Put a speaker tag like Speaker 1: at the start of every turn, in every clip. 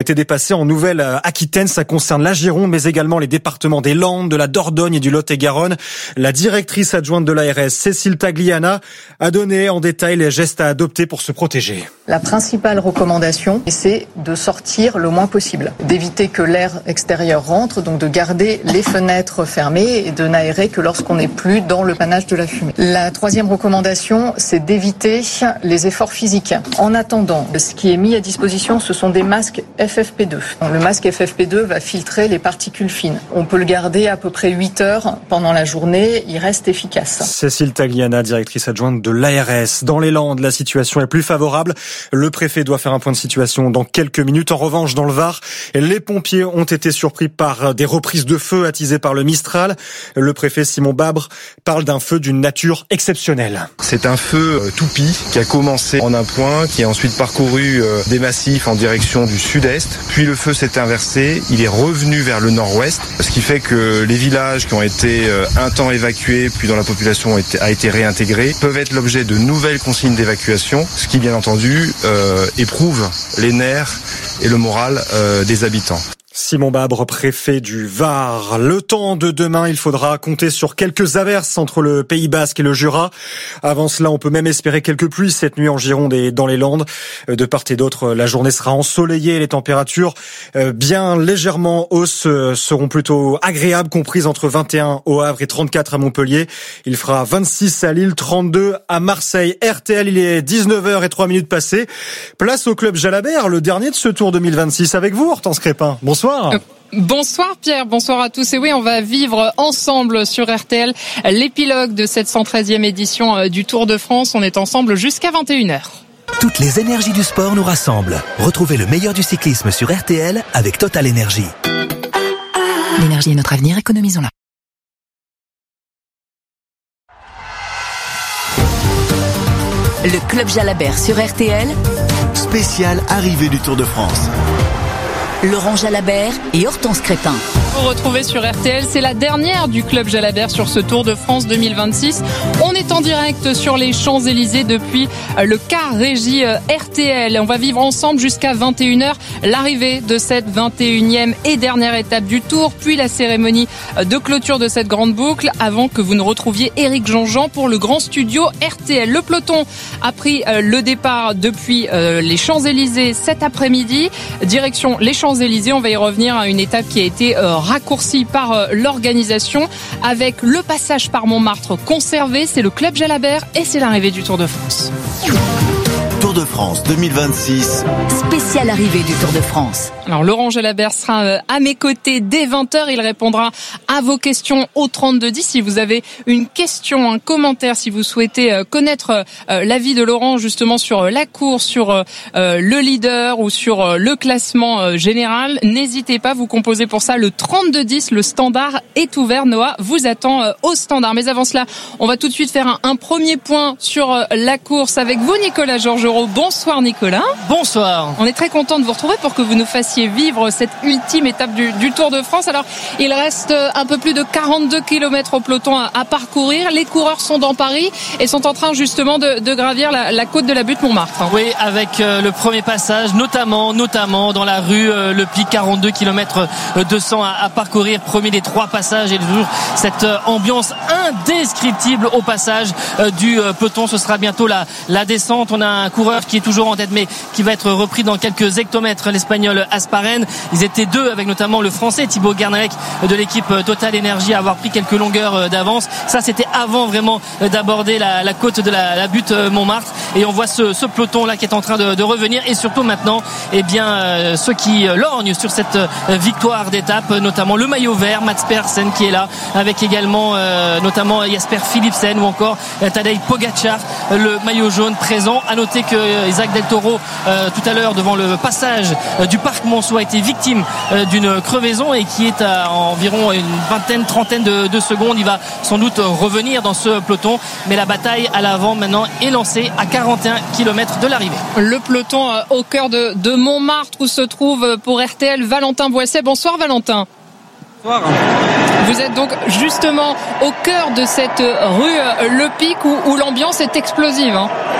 Speaker 1: été dépassés en Nouvelle-Aquitaine. Ça concerne la Gironde, mais également les départements des Landes, de la Dordogne et du Lot-et-Garonne. La directrice adjointe de l'ARS, Cécile Tagliana, a donné en détail les gestes à adopter pour se protéger.
Speaker 2: La principale recommandation, c'est de sortir le moins possible, d'éviter que l'air extérieur rentre, donc de garder les fenêtres fermées et de n'aérer que lorsqu'on n'est plus dans le panache de la fumée. La troisième recommandation, c'est d'éviter les efforts physiques. En attendant, ce qui est mis à disposition, ce sont des masques FFP2. Le masque FFP2 va filtrer les particules fines. On peut le garder à peu près 8 heures pendant la journée, il reste efficace.
Speaker 1: Cécile Tagliana, directrice adjointe de l'ARS. Dans les Landes, la situation est plus favorable. Le préfet doit faire un point de situation dans quelques minutes. En revanche, dans le Var, les pompiers ont été surpris par des reprises de feu attisées par le Mistral. Le préfet Simon Babre parle d'un feu d'une nature exceptionnelle.
Speaker 3: C'est un feu toupie qui a commencé en un point, qui a ensuite parcouru des massifs en direction du sud-est. Puis le feu s'est inversé, il est revenu vers le nord-ouest, ce qui fait que les villages qui ont été un temps évacués, puis dont la population a été réintégrée, peuvent être l'objet de nouvelles consignes d'évacuation, ce qui bien entendu éprouve les nerfs et le moral des habitants.
Speaker 1: Simon Babre, préfet du Var. Le temps de demain, il faudra compter sur quelques averses entre le Pays Basque et le Jura. Avant cela, on peut même espérer quelques pluies cette nuit en Gironde et dans les Landes. De part et d'autre, la journée sera ensoleillée. Les températures, bien légèrement hausse, seront plutôt agréables, comprises entre 21 au Havre et 34 à Montpellier. Il fera 26 à Lille, 32 à Marseille. RTL, il est 19h03 passées. Place au club Jalabert, le dernier de ce Tour 2026. Avec vous, Hortense Crépin. Bonsoir.
Speaker 4: Bonsoir Pierre, bonsoir à tous. Et oui, on va vivre ensemble sur RTL l'épilogue de cette 113e édition du Tour de France. On est ensemble jusqu'à 21h.
Speaker 5: Toutes les énergies du sport nous rassemblent. Retrouvez le meilleur du cyclisme sur RTL avec Total Énergie.
Speaker 6: L'énergie est notre avenir, économisons-la. Le Club Jalabert sur RTL.
Speaker 7: Spécial arrivée du Tour de France.
Speaker 6: Laurent Jalabert et Hortense Crépin.
Speaker 4: Vous retrouvez sur RTL, c'est la dernière du Club Jalabert sur ce Tour de France 2026. On est en direct sur les Champs-Élysées depuis le car régie RTL. On va vivre ensemble jusqu'à 21h l'arrivée de cette 21e et dernière étape du Tour, puis la cérémonie de clôture de cette grande boucle avant que vous ne retrouviez Éric Jean-Jean pour le grand studio RTL. Le peloton a pris le départ depuis les Champs-Élysées cet après-midi, direction les Champs-Élysées. On va y revenir à une étape qui a été raccourcie par l'organisation avec le passage par Montmartre conservé. C'est le Club Jalabert et c'est l'arrivée du Tour de France.
Speaker 7: Tour de France 2026.
Speaker 6: Spéciale arrivée du Tour de France.
Speaker 4: Alors Laurent Jalabert sera à mes côtés dès 20h. Il répondra à vos questions au 3210. Si vous avez une question, un commentaire, si vous souhaitez connaître l'avis de Laurent justement sur la course, sur le leader ou sur le classement général, n'hésitez pas, vous composez pour ça le 3210. Le standard est ouvert. Noah vous attend au standard. Mais avant cela, on va tout de suite faire un premier point sur la course avec vous, Nicolas Georgerot. Bonsoir Nicolas.
Speaker 8: Bonsoir.
Speaker 4: On est très content de vous retrouver pour que vous nous fassiez vivre cette ultime étape du Tour de France. Alors, il reste un peu plus de 42 km au peloton à parcourir. Les coureurs sont dans Paris et sont en train justement de gravir la côte de la butte Montmartre.
Speaker 8: Oui, avec le premier passage, notamment dans la rue Le Pic, 42 km 200 à parcourir. Premier des 3 passages et toujours cette ambiance indescriptible au passage du peloton. Ce sera bientôt la descente. On a un coureur qui est toujours en tête mais qui va être repris dans quelques hectomètres, l'Espagnol Asparen. Ils étaient 2 avec notamment le Français Thibaut Guernalec de l'équipe Total Énergie à avoir pris quelques longueurs d'avance. Ça c'était avant vraiment d'aborder la côte de la butte Montmartre et on voit ce peloton là qui est en train de revenir et surtout maintenant ceux qui lorgnent sur cette victoire d'étape, notamment le maillot vert Mats Pedersen qui est là avec également notamment Jasper Philipsen ou encore Tadej Pogacar, le maillot jaune présent. À noter que Isaac Del Toro tout à l'heure devant le passage du parc Monceau a été victime d'une crevaison et qui est à environ une trentaine de secondes. Il va sans doute revenir dans ce peloton mais la bataille à l'avant maintenant est lancée à 41 km de l'arrivée.
Speaker 4: Le peloton au cœur de Montmartre où se trouve pour RTL Valentin Boisset. Bonsoir Valentin.
Speaker 9: Bonsoir.
Speaker 4: Vous êtes donc justement au cœur de cette rue Le Pic où l'ambiance est explosive.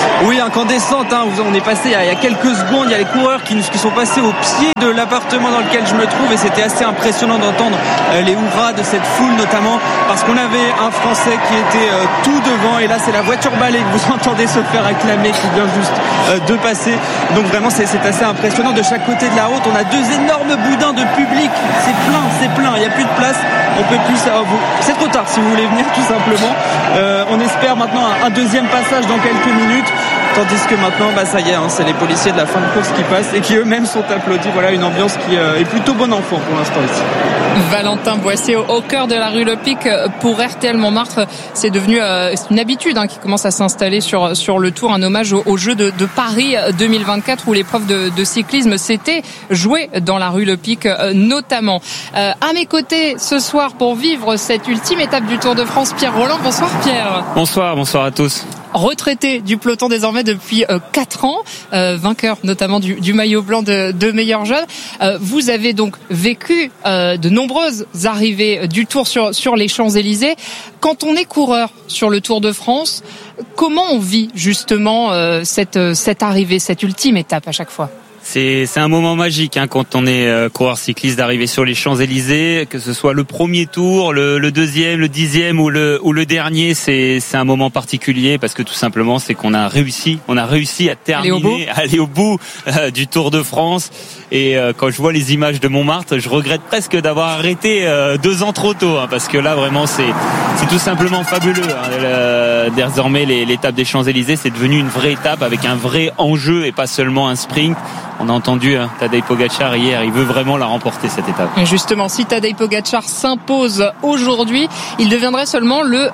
Speaker 9: Oui, incandescente. On est passé il y a quelques secondes. Il y a les coureurs qui sont passés au pied de l'appartement dans lequel je me trouve et c'était assez impressionnant d'entendre les hurrahs de cette foule, notamment parce qu'on avait un Français qui était tout devant et là c'est la voiture balai que vous entendez se faire acclamer qui vient juste de passer. Donc vraiment c'est assez impressionnant. De chaque côté de la route, on a deux énormes boudins de public. C'est plein. Il n'y a plus de place. On peut plus. C'est trop tard si vous voulez venir tout simplement. On espère maintenant un deuxième passage dans quelques minutes. Tandis que maintenant, ça y est, c'est les policiers de la fin de course qui passent et qui eux-mêmes sont applaudis. Voilà une ambiance qui est plutôt bon enfant pour l'instant ici.
Speaker 4: Valentin Boissier au cœur de la rue Le Pic pour RTL Montmartre. C'est devenu c'est une habitude qui commence à s'installer sur le Tour, un hommage aux Jeux de Paris 2024 où l'épreuve de cyclisme s'était jouée dans la rue Le Pic notamment. À mes côtés ce soir pour vivre cette ultime étape du Tour de France, Pierre Rolland. Bonsoir Pierre.
Speaker 10: Bonsoir à tous.
Speaker 4: Retraité du peloton désormais depuis 4 ans, vainqueur notamment du maillot blanc de meilleur jeune. Vous avez donc vécu de nombreuses arrivées du Tour sur les Champs-Élysées. Quand on est coureur sur le Tour de France, comment on vit justement cette arrivée, cette ultime étape à chaque fois ?
Speaker 10: C'est un moment magique quand on est coureur cycliste d'arriver sur les Champs-Élysées, que ce soit le premier tour, le deuxième, le 10e ou le dernier, c'est un moment particulier parce que tout simplement c'est qu'on a réussi à terminer, aller au bout du Tour de France. Et quand je vois les images de Montmartre, je regrette presque d'avoir arrêté 2 ans trop tôt parce que là vraiment c'est tout simplement fabuleux. Désormais l'étape des Champs-Élysées c'est devenu une vraie étape avec un vrai enjeu et pas seulement un sprint. On a entendu Tadej Pogačar hier, il veut vraiment la remporter cette étape.
Speaker 4: Et justement, si Tadej Pogačar s'impose aujourd'hui, il deviendrait seulement le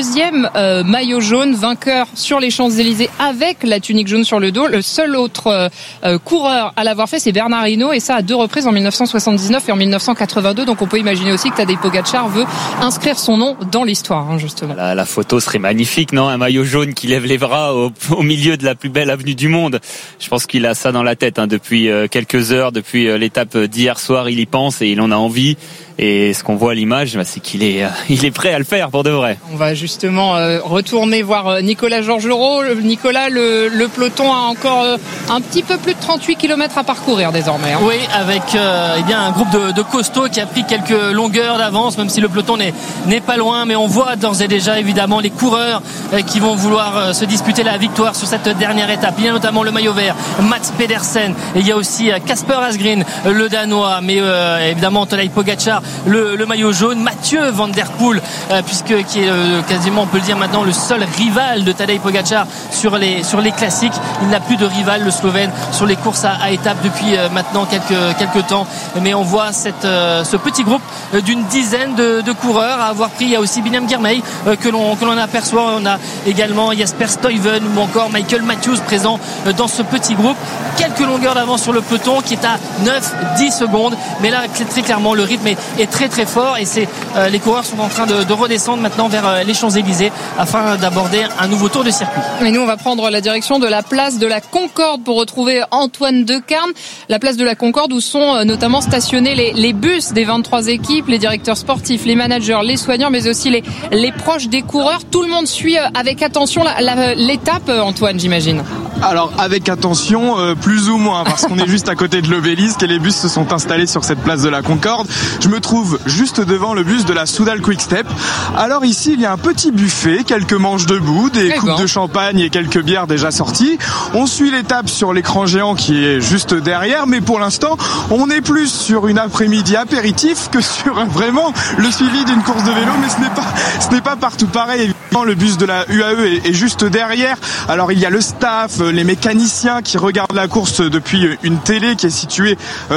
Speaker 4: 2e maillot jaune vainqueur sur les Champs-Élysées avec la tunique jaune sur le dos. Le seul autre coureur à l'avoir fait, c'est Bernard Hinault et ça à 2 reprises en 1979 et en 1982. Donc on peut imaginer aussi que Tadej Pogačar veut inscrire son nom dans l'histoire, justement.
Speaker 10: La photo serait magnifique, non ? Un maillot jaune qui lève les bras au milieu de la plus belle avenue du monde. Je pense qu'il a ça dans la tête depuis quelques heures, depuis l'étape d'hier soir, il y pense et il en a envie. Et ce qu'on voit à l'image, c'est qu'il est prêt à le faire pour de vrai.
Speaker 4: On va justement retourner voir Nicolas Georgerot. Nicolas, le peloton a encore un petit peu plus de 38 km à parcourir désormais.
Speaker 8: Oui, avec un groupe de costauds qui a pris quelques longueurs d'avance, même si le peloton n'est pas loin. Mais on voit d'ores et déjà évidemment les coureurs qui vont vouloir se disputer la victoire sur cette dernière étape. Il y a notamment le maillot vert, Mats Pedersen, et il y a aussi Kasper Asgreen, le Danois, mais évidemment Tadej Pogačar, le maillot jaune, Mathieu Van Der Poel, qui est quasiment, on peut le dire maintenant, le seul rival de Tadej Pogačar sur les classiques. Il n'a plus de rival, le Slovène, sur les courses à étapes depuis maintenant quelques temps. Mais on voit ce petit groupe d'une dizaine de coureurs à avoir pris. Il y a aussi Biniam Girmay que l'on aperçoit. On a également Jasper Stuyven ou encore Michael Matthews présent dans ce petit groupe. Quelques longueurs d'avance sur le peloton qui est à 9-10 secondes. Mais là, très clairement, le rythme est très très fort et les coureurs sont en train de redescendre maintenant vers les Champs-Élysées afin d'aborder un nouveau tour de circuit.
Speaker 4: Et nous, on va prendre la direction de la place de la Concorde pour retrouver Antoine Decarne. La place de la Concorde où sont notamment stationnés les bus des 23 équipes, les directeurs sportifs, les managers, les soignants, mais aussi les proches des coureurs. Tout le monde suit avec attention l'étape, Antoine, j'imagine.
Speaker 11: Alors avec attention, plus ou moins, parce qu'on est juste à côté de l'obélisque et les bus se sont installés sur cette place de la Concorde. Je me trouve juste devant le bus de la Soudal Quick-Step. Alors ici, il y a un petit buffet, quelques manches debout, des coupes de champagne et quelques bières déjà sorties. On suit l'étape sur l'écran géant qui est juste derrière, mais pour l'instant, on est plus sur une après-midi apéritif que sur vraiment le suivi d'une course de vélo, mais ce n'est pas partout pareil. Évidemment, le bus de la UAE est juste derrière. Alors il y a le staff, les mécaniciens qui regardent la course depuis une télé qui est située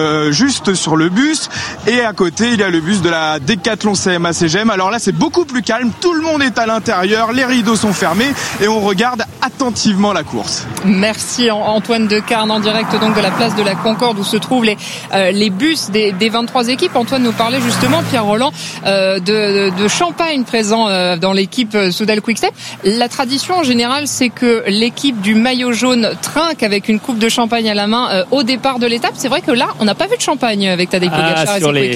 Speaker 11: juste sur le bus, et à côté il y a le bus de la Décathlon CMA-CGM. Alors là c'est beaucoup plus calme, tout le monde est à l'intérieur, les rideaux sont fermés et on regarde attentivement la course.
Speaker 4: Merci Antoine Decarne en direct donc de la place de la Concorde où se trouvent les bus des 23 équipes. Antoine nous parlait justement, Pierre Rolland, de champagne présent dans l'équipe Soudal Quick-Step. La tradition en général c'est que l'équipe du maillot jaune trinque avec une coupe de champagne à la main au départ de l'étape. C'est vrai que là on n'a pas vu de champagne avec Tadej Pogačar et ses coéquipiers.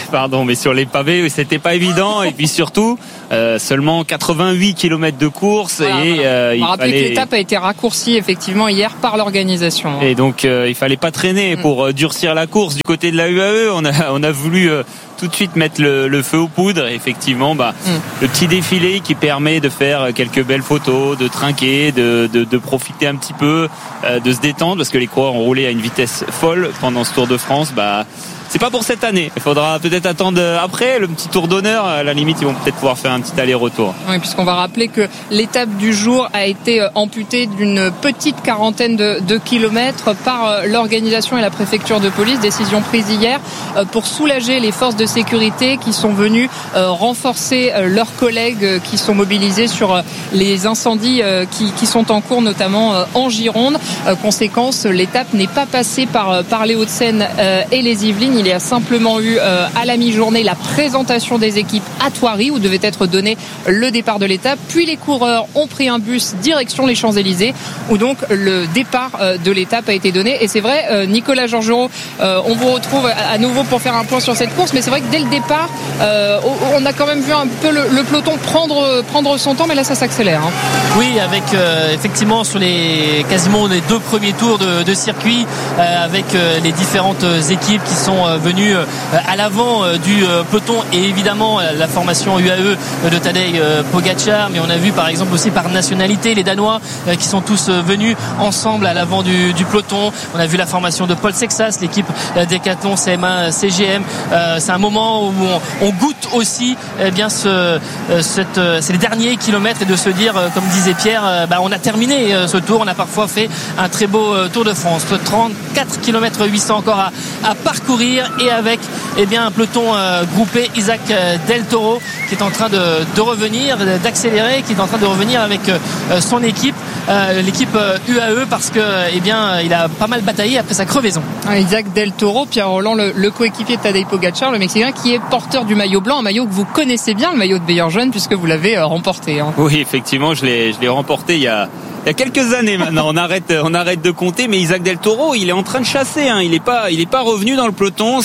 Speaker 10: mais sur les pavés, c'était pas évident. Et puis surtout, seulement 88 km de course.
Speaker 4: On va rappeler que l'étape a été raccourcie effectivement hier par l'organisation.
Speaker 10: Et donc, il fallait pas traîner pour durcir la course. Du côté de la UAE, on a voulu tout de suite mettre le feu aux poudres. Et effectivement, le petit défilé qui permet de faire quelques belles photos, de trinquer, de profiter un petit peu, de se détendre, parce que les coureurs ont roulé à une vitesse folle pendant ce Tour de France. C'est pas pour cette année. Il faudra peut-être attendre après le petit tour d'honneur. À la limite, ils vont peut-être pouvoir faire un petit aller-retour.
Speaker 4: Oui, puisqu'on va rappeler que l'étape du jour a été amputée d'une petite quarantaine de kilomètres par l'organisation et la préfecture de police. Décision prise hier pour soulager les forces de sécurité qui sont venues renforcer leurs collègues qui sont mobilisés sur les incendies qui sont en cours, notamment en Gironde. Conséquence, l'étape n'est pas passée par les Hauts-de-Seine et les Yvelines. Il y a simplement eu à la mi-journée la présentation des équipes à Thoiry où devait être donné le départ de l'étape. Puis les coureurs ont pris un bus direction les Champs-Élysées où donc le départ de l'étape a été donné. Et c'est vrai, Nicolas Georgerot, on vous retrouve à nouveau pour faire un point sur cette course. Mais c'est vrai que dès le départ, on a quand même vu un peu le peloton prendre son temps. Mais là, ça s'accélère.
Speaker 8: Oui, avec effectivement sur quasiment les 2 premiers tours de circuit, avec les différentes équipes qui sont venus à l'avant du peloton et évidemment la formation UAE de Tadej Pogačar, mais on a vu par exemple aussi par nationalité les Danois qui sont tous venus ensemble à l'avant du peloton. On a vu la formation de Paul Sexas, l'équipe Decathlon CMA CGM. C'est un moment où on goûte aussi c'est les derniers kilomètres et de se dire, comme disait Pierre, on a terminé ce tour, on a parfois fait un très beau Tour de France. 34 km 800 encore à parcourir et avec un peloton groupé. Isaac Del Toro qui est en train de revenir, d'accélérer, qui est en train de revenir avec son équipe, l'équipe UAE, parce que il a pas mal bataillé après sa crevaison.
Speaker 4: Isaac Del Toro, Pierre Rolland, le coéquipier de Tadej Pogačar, le Mexicain, qui est porteur du maillot blanc, un maillot que vous connaissez bien, le maillot de meilleur jeune, puisque vous l'avez remporté.
Speaker 10: Oui, effectivement, je l'ai remporté il y a quelques années maintenant. On arrête de compter, mais Isaac Del Toro, il est en train de chasser. Il est pas revenu dans le peloton.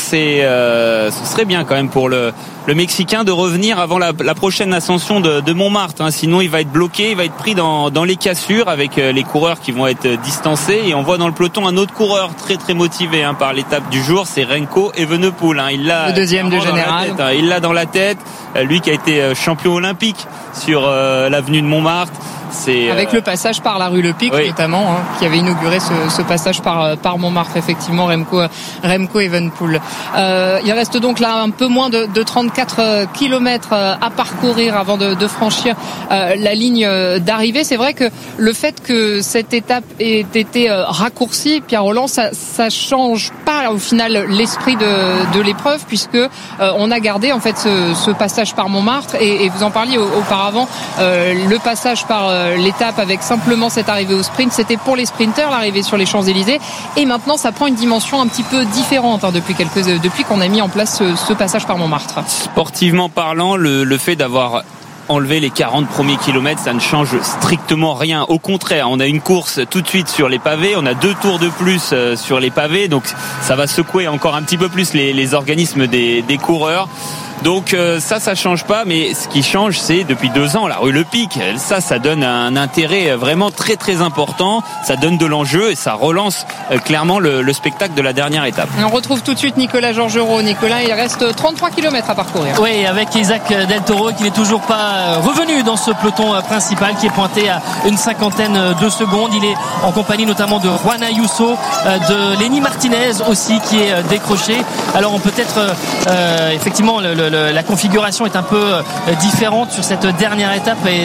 Speaker 10: Ce serait bien quand même pour le Mexicain de revenir avant la prochaine ascension de Montmartre. Sinon, il va être bloqué, il va être pris dans les cassures avec les coureurs qui vont être distancés. Et on voit dans le peloton un autre coureur très très motivé par l'étape du jour, c'est Remco Evenepoel. Il l'a,
Speaker 4: le deuxième du général.
Speaker 10: Il l'a dans la tête. Lui qui a été champion olympique sur l'avenue de Montmartre.
Speaker 4: Avec le passage par la rue Le Pic, notamment, qui avait inauguré ce passage par Montmartre, effectivement, Remco Evenepoel. Il reste donc là un peu moins de 34 kilomètres à parcourir avant de franchir la ligne d'arrivée. C'est vrai que le fait que cette étape ait été raccourcie, Pierre Rolland, ça change pas au final l'esprit de l'épreuve, puisque on a gardé en fait ce passage par Montmartre et vous en parliez auparavant, le passage par l'étape avec simplement cette arrivée au sprint, c'était pour les sprinteurs, l'arrivée sur les Champs-Élysées, et maintenant ça prend une dimension un petit peu différente depuis qu'on a mis en place ce passage par Montmartre.
Speaker 10: Sportivement parlant, le fait d'avoir enlevé les 40 premiers kilomètres, ça ne change strictement rien. Au contraire, on a une course tout de suite sur les pavés, on a 2 tours de plus sur les pavés, donc ça va secouer encore un petit peu plus les organismes des coureurs. Donc ça change pas, mais ce qui change, c'est depuis 2 ans la rue Le Pic. Ça donne un intérêt vraiment très très important. Ça donne de l'enjeu et ça relance clairement le spectacle de la dernière étape.
Speaker 4: On retrouve tout de suite Nicolas Georgerot. Nicolas, il reste 33 km à parcourir.
Speaker 8: Oui, avec Isaac Del Toro qui n'est toujours pas revenu dans ce peloton principal, qui est pointé à une 50aine de secondes. Il est en compagnie notamment de Juan Ayuso, de Lenny Martinez aussi qui est décroché. Alors on peut être effectivement la configuration est un peu différente sur cette dernière étape et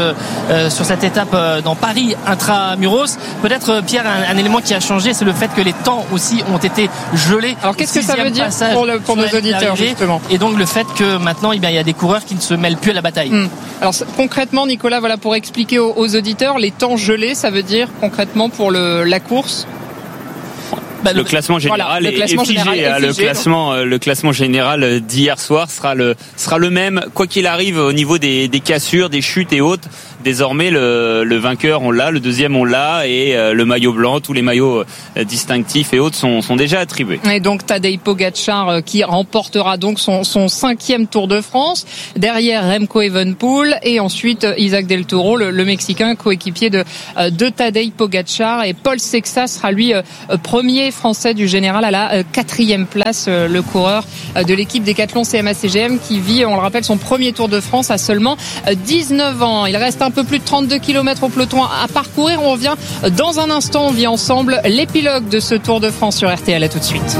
Speaker 8: sur cette étape dans Paris Intramuros. Peut-être, Pierre, un élément qui a changé, c'est le fait que les temps aussi ont été gelés.
Speaker 4: Alors qu'est-ce que ça veut dire pour nos auditeurs, justement?
Speaker 8: Et donc le fait que maintenant il y a des coureurs qui ne se mêlent plus à la bataille.
Speaker 4: Alors concrètement, Nicolas, pour expliquer aux auditeurs, les temps gelés, ça veut dire concrètement pour la course?
Speaker 10: Le classement général est figé. Le classement général d'hier soir sera le même, quoi qu'il arrive, au niveau des cassures, des chutes et autres, désormais le vainqueur on l'a, le deuxième on l'a, et le maillot blanc, tous les maillots distinctifs et autres sont déjà attribués.
Speaker 4: Et donc Tadej Pogačar qui remportera donc son 5e Tour de France, derrière Remco Evenepoel et ensuite Isaac Del Toro, le Mexicain coéquipier de Tadej Pogačar, et Paul Sexas sera lui premier français du général à la 4e place, le coureur de l'équipe Décathlon CMA-CGM qui vit, on le rappelle, son premier Tour de France à seulement 19 ans. Il reste un peu plus de 32 km au peloton à parcourir. On revient dans un instant, on vit ensemble l'épilogue de ce Tour de France sur RTL. À tout de suite.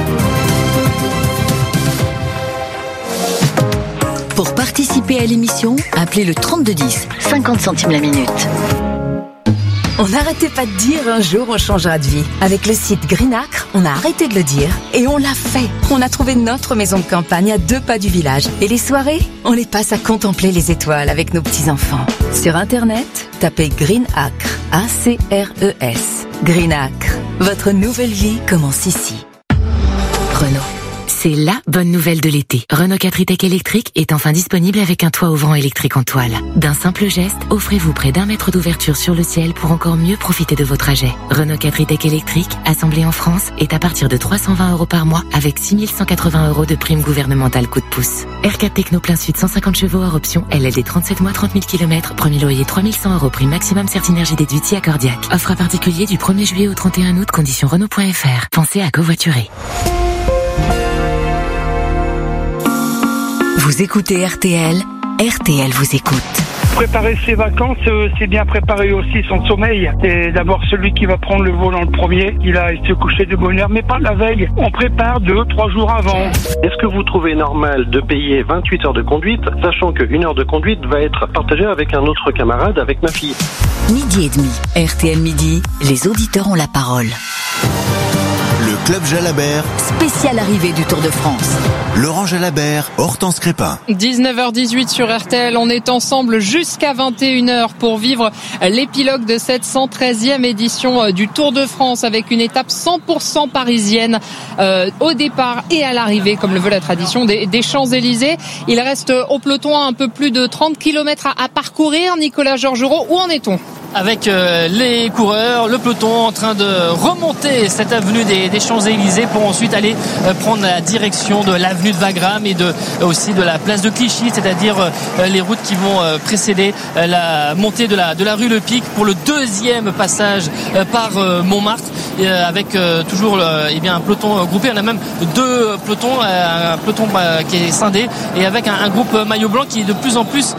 Speaker 6: Pour participer à l'émission, appelez le 3210, 50 centimes la minute. On n'arrêtait pas de dire un jour on changera de vie. Avec le site Greenacre, on a arrêté de le dire et on l'a fait. On a trouvé notre maison de campagne à 2 pas du village. Et les soirées, on les passe à contempler les étoiles avec nos petits-enfants. Sur Internet, tapez Greenacre, A-C-R-E-S. Greenacre, votre nouvelle vie commence ici. Renault. C'est la bonne nouvelle de l'été. Renault 4 e-Tech électrique est enfin disponible avec un toit ouvrant électrique en toile. D'un simple geste, offrez-vous près d'1 mètre d'ouverture sur le ciel pour encore mieux profiter de vos trajets. Renault 4 e-Tech électrique, assemblé en France, est à partir de 320 € par mois avec 6 180 € de prime gouvernementale coup de pouce. R4 Techno plein sud 150 chevaux hors option, LLD 37 mois 30 000 km, premier loyer 3100 €, prime maximum Certinergie déduite si accordiaque. Offre à particulier du 1er juillet au 31 août, conditions Renault.fr. Pensez à covoiturer. Vous écoutez RTL, RTL vous écoute.
Speaker 12: Préparer ses vacances, c'est bien préparer aussi son sommeil. C'est d'abord celui qui va prendre le volant le premier, il a se coucher de bonne heure, mais pas la veille. On prépare 2-3 jours avant.
Speaker 13: Est-ce que vous trouvez normal de payer 28 heures de conduite, sachant qu'une heure de conduite va être partagée avec un autre camarade, avec ma fille?
Speaker 6: Midi et demi, RTL Midi, les auditeurs ont la parole.
Speaker 7: Le Club Jalabert.
Speaker 6: Spécial arrivée du Tour de France.
Speaker 7: Laurent Jalabert, Hortense Crépin.
Speaker 4: 19h18 sur RTL, on est ensemble jusqu'à 21h pour vivre l'épilogue de cette 113e édition du Tour de France avec une étape 100% parisienne au départ et à l'arrivée, comme le veut la tradition, des Champs-Élysées. Il reste au peloton un peu plus de 30 km à parcourir. Nicolas Georgerot, où en est-on ?
Speaker 8: Avec les coureurs, le peloton en train de remonter cette avenue des Champs-Élysées pour ensuite aller prendre la direction de l'avenue de Wagram et aussi de la place de Clichy, c'est-à-dire les routes qui vont précéder la montée de la rue Le Pic pour le deuxième passage par Montmartre, avec toujours un peloton groupé. On a même 2 pelotons, un peloton qui est scindé et avec un groupe maillot blanc qui est de plus en plus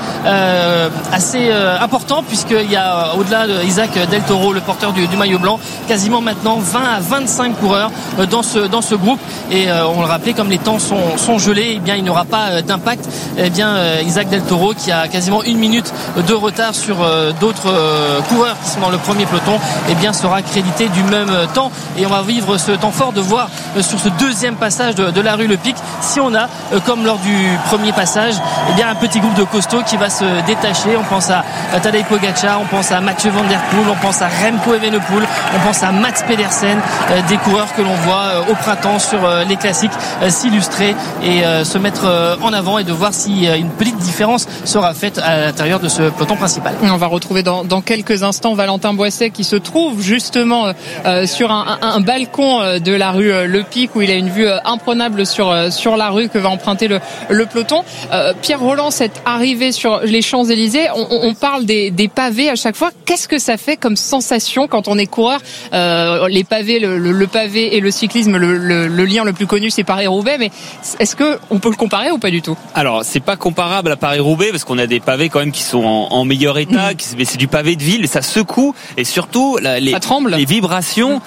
Speaker 8: assez important, puisqu'il y a au-delà de Isaac Del Toro, le porteur du maillot blanc, quasiment maintenant 20 à 25 coureurs dans ce groupe. Et on le rappelait, comme les temps sont gelés, eh bien il n'y aura pas d'impact. Eh bien Isaac Del Toro, qui a quasiment 1 minute de retard sur d'autres coureurs qui sont dans le premier peloton, eh bien sera crédité du même temps. Et on va vivre ce temps fort de voir sur ce deuxième passage de la rue Le Pic, si on a, comme lors du premier passage, eh bien un petit groupe de costauds qui va se détacher. On pense à Tadej Pogačar, on pense à Mathieu Van Der Poel, on pense à Remco Evenepoel, on pense à Mats Pedersen, des coureurs que l'on voit au printemps sur les classiques s'illustrer et se mettre en avant, et de voir si une petite différence sera faite à l'intérieur de ce peloton principal.
Speaker 4: On va retrouver dans quelques instants Valentin Boisset qui se trouve justement sur un balcon de la rue Le Pic, où il a une vue imprenable sur la rue que va emprunter le peloton. Pierre Rolland, cette arrivée sur les Champs-Élysées, on parle des pavés à chaque fois. Qu'est-ce que ça fait comme sensation quand on est coureur? Les pavés, le pavé et le cyclisme, le lien le plus connu, c'est Paris-Roubaix, mais est-ce que on peut le comparer ou pas du tout?
Speaker 10: Alors, c'est pas comparable à Paris-Roubaix parce qu'on a des pavés quand même qui sont en meilleur état, mais c'est du pavé de ville, ça secoue, et surtout
Speaker 4: ça tremble.
Speaker 10: Les vibrations,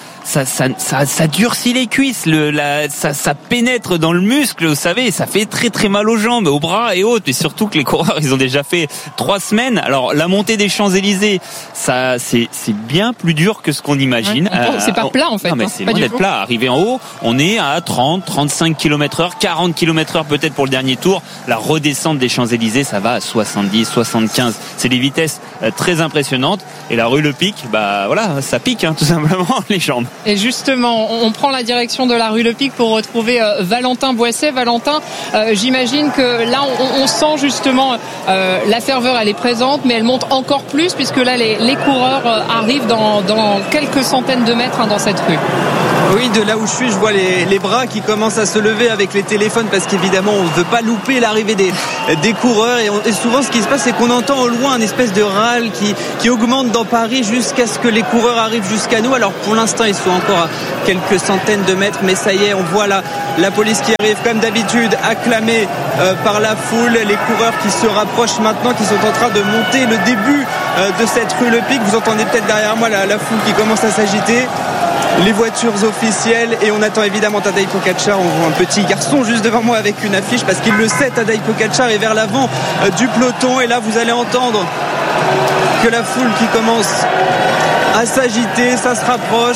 Speaker 10: ça durcit les cuisses, ça pénètre dans le muscle, vous savez, ça fait très très mal aux jambes, aux bras et autres, et surtout que les coureurs, ils ont déjà fait 3 semaines. Alors la montée des Champs-Élysées, ça, c'est bien plus dur que ce qu'on imagine.
Speaker 4: C'est pas plat en fait.
Speaker 10: Non, mais c'est loin d'être plat. Arrivé en haut, on est à 30, 35 km/h, 40 km/h peut-être pour le dernier tour. La redescente des Champs-Élysées, ça va à 70, 75. C'est des vitesses très impressionnantes. Et la rue Le Pic, voilà, ça pique tout simplement les jambes.
Speaker 4: Et justement, on prend la direction de la rue Le Pic pour retrouver Valentin Boisset. Valentin, j'imagine que là, on sent justement la ferveur, elle est présente, mais elle monte encore plus puisque là, les coureurs arrivent dans quelques centaines de mètres dans cette rue.
Speaker 9: Oui, de là où je suis, je vois les bras qui commencent à se lever avec les téléphones parce qu'évidemment, on ne veut pas louper l'arrivée des coureurs. Et souvent, ce qui se passe, c'est qu'on entend au loin un espèce de râle qui augmente dans Paris jusqu'à ce que les coureurs arrivent jusqu'à nous. Alors pour l'instant, ils sont encore à quelques centaines de mètres, mais ça y est, on voit la police qui arrive comme d'habitude, acclamée par la foule. Les coureurs qui se rapprochent maintenant, qui sont en train de monter le début de cette rue Le Pic. Vous entendez peut-être derrière moi la foule qui commence à s'agiter. Les voitures officielles et on attend évidemment Tadej Pogačar. On voit un petit garçon juste devant moi avec une affiche parce qu'il le sait, Tadej Pogačar est vers l'avant du peloton et là vous allez entendre que la foule qui commence à s'agiter, ça se rapproche.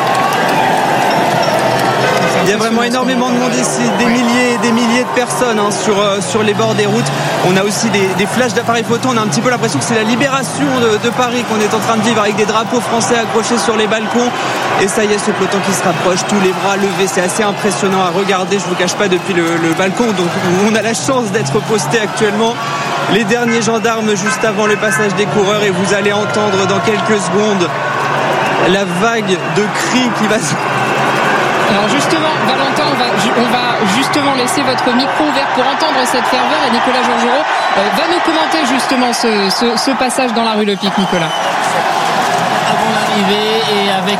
Speaker 9: Il y a vraiment énormément de monde ici, des milliers et des milliers de personnes sur les bords des routes. On a aussi des flashs d'appareils photo. On a un petit peu l'impression que c'est la libération de Paris qu'on est en train de vivre avec des drapeaux français accrochés sur les balcons. Et ça y est, ce peloton qui se rapproche, tous les bras levés. C'est assez impressionnant à regarder. Je ne vous cache pas depuis le balcon. Donc on a la chance d'être posté actuellement. Les derniers gendarmes juste avant le passage des coureurs. Et vous allez entendre dans quelques secondes la vague de cris qui va se...
Speaker 4: Alors justement, Valentin, on va justement laisser votre micro ouvert pour entendre cette ferveur et Nicolas Georgerot va nous commenter justement ce passage dans la rue Le Pic, Nicolas.
Speaker 8: Avant l'arrivée et avec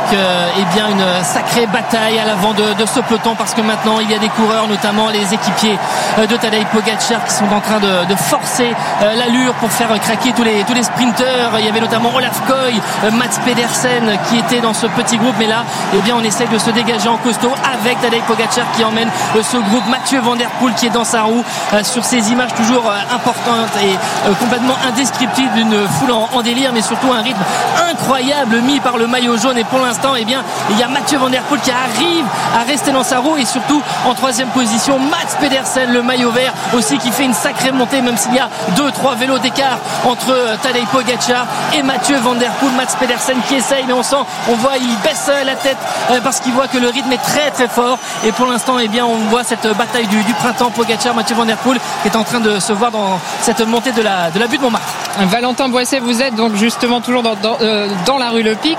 Speaker 8: une sacrée bataille à l'avant de ce peloton parce que maintenant il y a des coureurs, notamment les équipiers de Tadej Pogačar qui sont en train de forcer l'allure pour faire craquer tous les sprinteurs. Il y avait notamment Olaf Koy, Mats Pedersen qui étaient dans ce petit groupe, mais là on essaie de se dégager en costaud avec Tadej Pogačar qui emmène ce groupe. Mathieu Van Der Poel qui est dans sa roue sur ces images toujours importantes et complètement indescriptibles d'une foule en délire, mais surtout un rythme incroyable mis par le maillot jaune. Et pour l'instant il y a Mathieu Van Der Poel qui arrive à rester dans sa roue et surtout en troisième position Mats Pedersen, le maillot vert aussi, qui fait une sacrée montée même s'il y a 2-3 vélos d'écart entre Tadej Pogačar et Mathieu Van Der Poel. Mats Pedersen qui essaye, mais on voit il baisse la tête parce qu'il voit que le rythme est très très fort et pour l'instant on voit cette bataille du printemps. Pogačar, Mathieu Van Der Poel qui est en train de se voir dans cette montée de la butte Montmartre.
Speaker 4: Valentin Boisset, vous êtes donc justement toujours dans la rue Le Pic.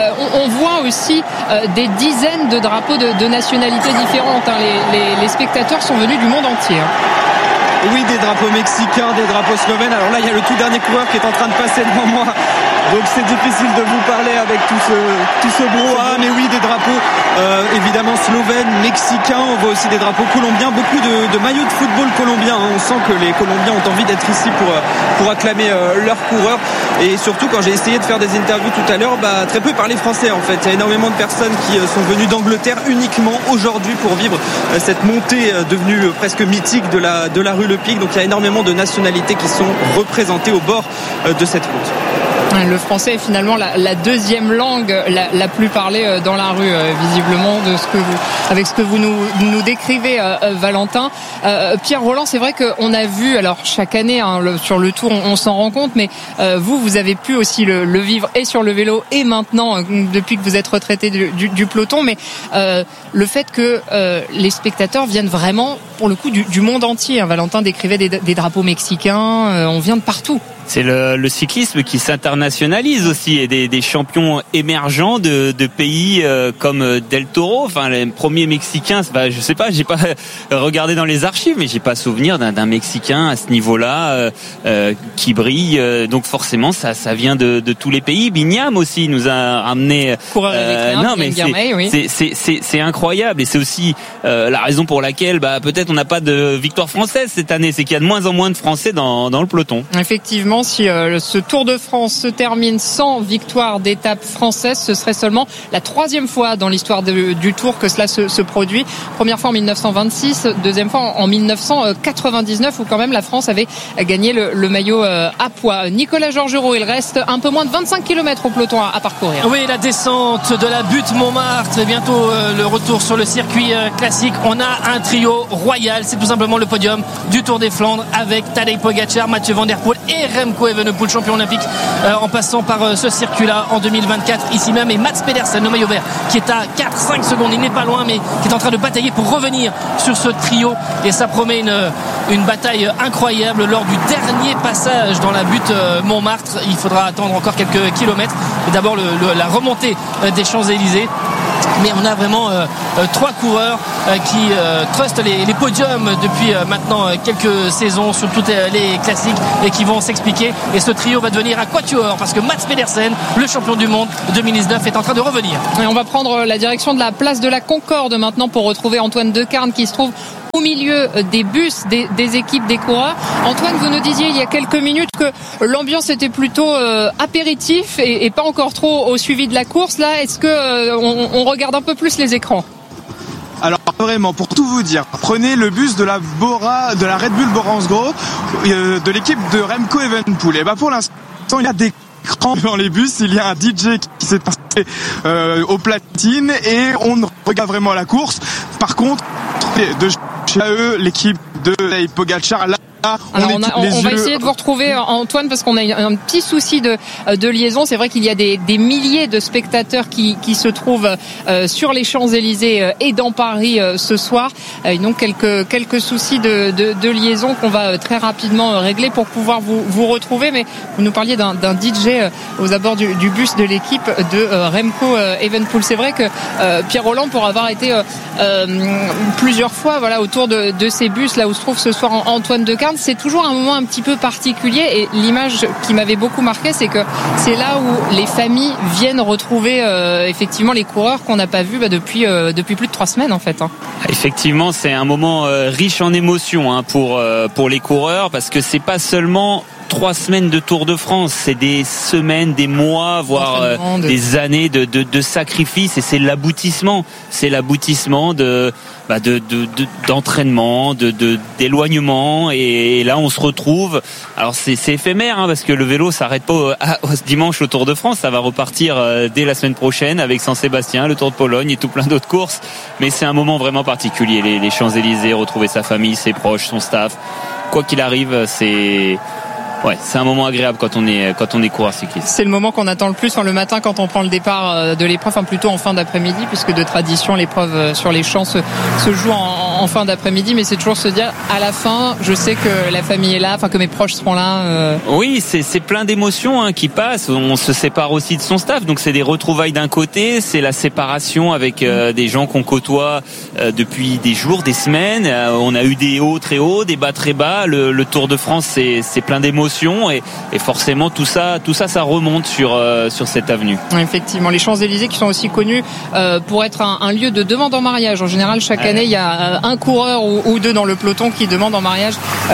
Speaker 4: On voit aussi des dizaines de drapeaux de nationalités différentes. Les spectateurs sont venus du monde entier.
Speaker 9: Oui, des drapeaux mexicains, des drapeaux slovènes. Alors là, il y a le tout dernier coureur qui est en train de passer devant moi. Donc c'est difficile de vous parler avec tout ce brouhaha. Mais oui, des drapeaux évidemment slovènes, mexicains. On voit aussi des drapeaux colombiens. Beaucoup de maillots de football colombiens. On sent que les Colombiens ont envie d'être ici pour acclamer leurs coureurs. Et surtout, quand j'ai essayé de faire des interviews tout à l'heure, très peu parlaient français en fait. Il y a énormément de personnes qui sont venues d'Angleterre uniquement aujourd'hui pour vivre cette montée devenue presque mythique de la rue Le Pic. Donc il y a énormément de nationalités qui sont représentées au bord de cette route.
Speaker 4: Le français est finalement la deuxième langue la plus parlée dans la rue, visiblement, avec ce que vous nous décrivez, Valentin. Pierre Rolland, c'est vrai qu'on a vu, alors chaque année sur le Tour, on s'en rend compte, mais vous avez pu aussi le vivre et sur le vélo et maintenant, depuis que vous êtes retraité du peloton, mais le fait que les spectateurs viennent vraiment, pour le coup, du monde entier. Valentin décrivait des drapeaux mexicains, on vient de partout.
Speaker 10: C'est le cyclisme qui s'internationalise aussi et des champions émergents de pays comme Del Toro, enfin les premiers Mexicains. Je sais pas, j'ai pas regardé dans les archives, mais j'ai pas souvenir d'un Mexicain à ce niveau-là qui brille. Donc forcément, ça vient de tous les pays. Binyam aussi nous a ramené.
Speaker 4: Non, mais c'est incroyable
Speaker 10: et c'est incroyable et c'est aussi la raison pour laquelle peut-être fait on n'a pas de victoire française cette année, c'est qu'il y a de moins en moins de Français dans le peloton.
Speaker 4: Effectivement, si ce Tour de France se termine sans victoire d'étape française, ce serait seulement la 3e fois dans l'histoire du Tour que cela se produit. Première fois en 1926, deuxième fois en 1999 où quand même la France avait gagné le maillot à pois. Nicolas Georgerot, il reste un peu moins de 25 km au peloton à parcourir.
Speaker 8: Oui, la descente de la butte Montmartre et bientôt le retour sur le circuit classique. On a un trio royal, c'est tout simplement le podium du Tour des Flandres avec Tadej Pogačar, Mathieu Van Der Poel et Remco Evenepoel, champion olympique en passant par ce circuit-là en 2024 ici même, et Mats Pedersen, le maillot vert, qui est à 4-5 secondes, il n'est pas loin mais qui est en train de batailler pour revenir sur ce trio, et ça promet une bataille incroyable lors du dernier passage dans la butte Montmartre. Il faudra attendre encore quelques kilomètres, et d'abord la remontée des Champs-Élysées. Mais on a vraiment 3 coureurs qui trustent les podiums depuis maintenant quelques saisons sur toutes les classiques et qui vont s'expliquer. Et ce trio va devenir un quatuor parce que Mats Pedersen, le champion du monde 2019, est en train de revenir.
Speaker 4: Et on va prendre la direction de la place de la Concorde maintenant pour retrouver Antoine Decarne qui se trouve au milieu des bus des équipes des coureurs. Antoine, vous nous disiez il y a quelques minutes que l'ambiance était plutôt apéritif et pas encore trop au suivi de la course. Là, est-ce que on regarde un peu plus les écrans?
Speaker 11: Alors vraiment, pour tout vous dire, prenez le bus de la Red Bull Bora-Hansgrohe de l'équipe de Remco Evenepoel. Et pour l'instant, il y a des écrans dans les bus, il y a un DJ qui s'est passé aux platines et on regarde vraiment la course. Par contre, de chez eux, l'équipe de Tadej Pogačar, là,
Speaker 4: on va essayer de vous retrouver, Antoine, parce qu'on a un petit souci de liaison. C'est vrai qu'il y a des milliers de spectateurs qui se trouvent sur les Champs-Élysées et dans Paris ce soir. Et donc quelques soucis de liaison qu'on va très rapidement régler pour pouvoir vous retrouver. Mais vous nous parliez d'un DJ aux abords du bus de l'équipe de Remco Evenepoel. C'est vrai que Pierre Rolland, pour avoir été plusieurs fois autour de ces bus là où se trouve ce soir Antoine Decarne, c'est toujours un moment un petit peu particulier, et l'image qui m'avait beaucoup marqué, c'est que c'est là où les familles viennent retrouver effectivement les coureurs qu'on n'a pas vus depuis plus de 3 semaines en fait.
Speaker 10: Effectivement, c'est un moment riche en émotions pour les coureurs, parce que c'est pas seulement 3 semaines de Tour de France, c'est des semaines, des mois, voire des années de sacrifices, et c'est l'aboutissement d'entraînement, d'éloignement, et là on se retrouve. Alors c'est éphémère parce que le vélo s'arrête pas ce dimanche au Tour de France, ça va repartir dès la semaine prochaine avec Saint-Sébastien, le Tour de Pologne et tout plein d'autres courses, mais c'est un moment vraiment particulier, les Champs-Élysées, retrouver sa famille, ses proches, son staff, quoi qu'il arrive, c'est un moment agréable quand on est coureur cycliste.
Speaker 4: C'est le moment qu'on attend le plus le matin quand on prend le départ de l'épreuve, plutôt en fin d'après-midi, puisque de tradition l'épreuve sur les champs se joue en fin d'après-midi, mais c'est toujours se dire à la fin, je sais que la famille est là, que mes proches seront là.
Speaker 10: Oui, c'est plein d'émotions qui passent. On se sépare aussi de son staff, donc c'est des retrouvailles d'un côté, c'est la séparation avec des gens qu'on côtoie depuis des jours, des semaines. On a eu des hauts très hauts, des bas très bas. Le Tour de France, c'est plein d'émotions. Et forcément tout ça remonte sur cette avenue.
Speaker 4: Effectivement, les Champs-Élysées qui sont aussi connus pour être un lieu de demande en mariage. En général, chaque année, il y a un coureur ou deux dans le peloton qui demandent en mariage,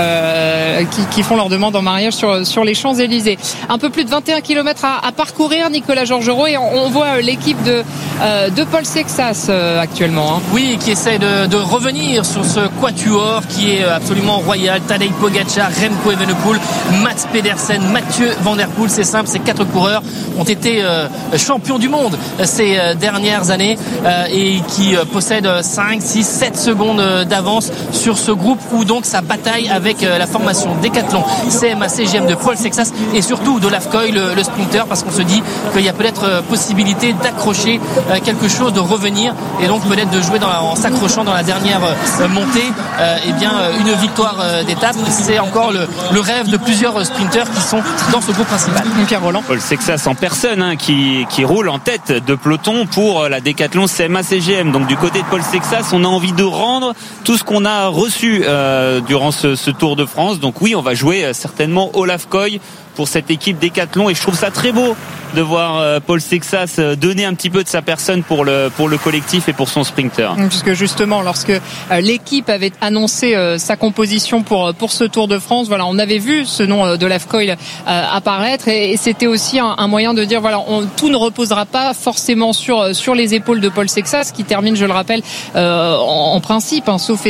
Speaker 4: qui font leur demande en mariage sur les Champs-Élysées. Un peu plus de 21 km à parcourir, Nicolas Georgerot, et on voit l'équipe de Paul Sexas actuellement.
Speaker 8: Oui, qui essaie de revenir sur ce quatuor qui est absolument royal. Tadej Pogačar, Remco Evenepoel, Mats Pedersen, Mathieu Van Der Poel. C'est simple, ces 4 coureurs ont été champions du monde ces dernières années et qui possèdent 5, 6, 7 secondes d'avance sur ce groupe, où donc ça bataille avec la formation Décathlon CMA CGM de Paul Sexas et surtout d'Olaf Koy, le sprinter, parce qu'on se dit qu'il y a peut-être possibilité d'accrocher quelque chose, de revenir, et donc peut-être de jouer en s'accrochant dans la dernière montée une victoire d'étape. C'est encore le rêve de plusieurs sprinteurs qui sont dans ce groupe principal.
Speaker 4: Pierre Rolland.
Speaker 10: Paul Sexas en personne qui roule en tête de peloton pour la Décathlon CMA CGM. Donc du côté de Paul Sexas, on a envie de rendre tout ce qu'on a reçu durant ce Tour de France. Donc oui, on va jouer certainement Olaf Koy pour cette équipe Décathlon, et je trouve ça très beau de voir Paul Sexas donner un petit peu de sa personne pour le collectif et pour son sprinter.
Speaker 4: Puisque justement, lorsque l'équipe avait annoncé sa composition pour ce Tour de France, voilà, on avait vu ce nom d'Olaf Koil apparaître, et c'était aussi un moyen de dire voilà, tout ne reposera pas forcément sur les épaules de Paul Sexas, qui termine, je le rappelle, en principe,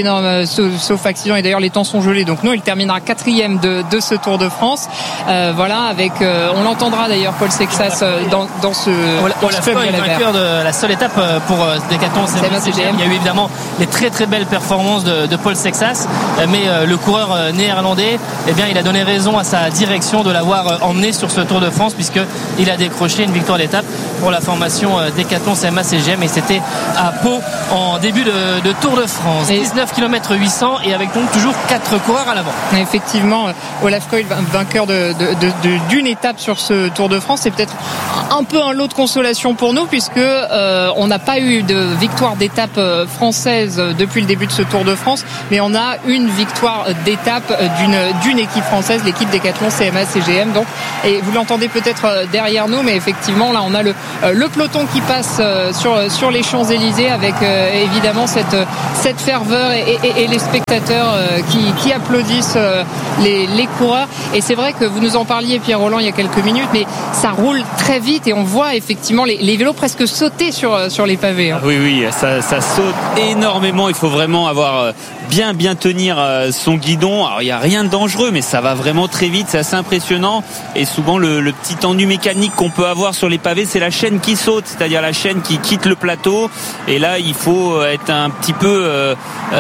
Speaker 4: sauf accident, et d'ailleurs les temps sont gelés, donc non, il terminera 4e de ce Tour de France. Voilà, avec on l'entendra d'ailleurs, Paul Sexas dans ce
Speaker 8: Olaf Koil, vainqueur de la seule étape pour Décathlon CMA-CGM. Il y a eu évidemment les très très belles performances de Paul Sexas, mais le coureur néerlandais, eh bien, il a donné raison à sa direction de l'avoir emmené sur ce Tour de France, puisqu'il a décroché une victoire d'étape pour la formation Décathlon CMA-CGM, et c'était à Pau en début de Tour de France. 19 km 800, et avec donc toujours 4 coureurs à l'avant.
Speaker 4: Effectivement, Olaf Koil, vainqueur d'une étape sur ce Tour de France, c'est peut-être un peu un lot de consolation pour nous, puisque on n'a pas eu de victoire d'étape française depuis le début de ce Tour de France, mais on a une victoire d'étape d'une équipe française, l'équipe Décathlon CMA-CGM. Donc, et vous l'entendez peut-être derrière nous, mais effectivement là on a le peloton qui passe sur les Champs-Élysées, avec évidemment cette ferveur et les spectateurs qui applaudissent les coureurs. Et c'est vrai que vous nous en parliez, Pierre Rolland, il y a quelques minutes, mais ça roule très vite, et on voit effectivement les vélos presque sauter sur les pavés. Hein.
Speaker 10: Oui, ça saute énormément. Il faut vraiment avoir bien tenir son guidon. Alors il n'y a rien de dangereux, mais ça va vraiment très vite, c'est assez impressionnant. Et souvent le petit ennui mécanique qu'on peut avoir sur les pavés, c'est la chaîne qui saute, c'est-à-dire la chaîne qui quitte le plateau. Et là il faut être un petit peu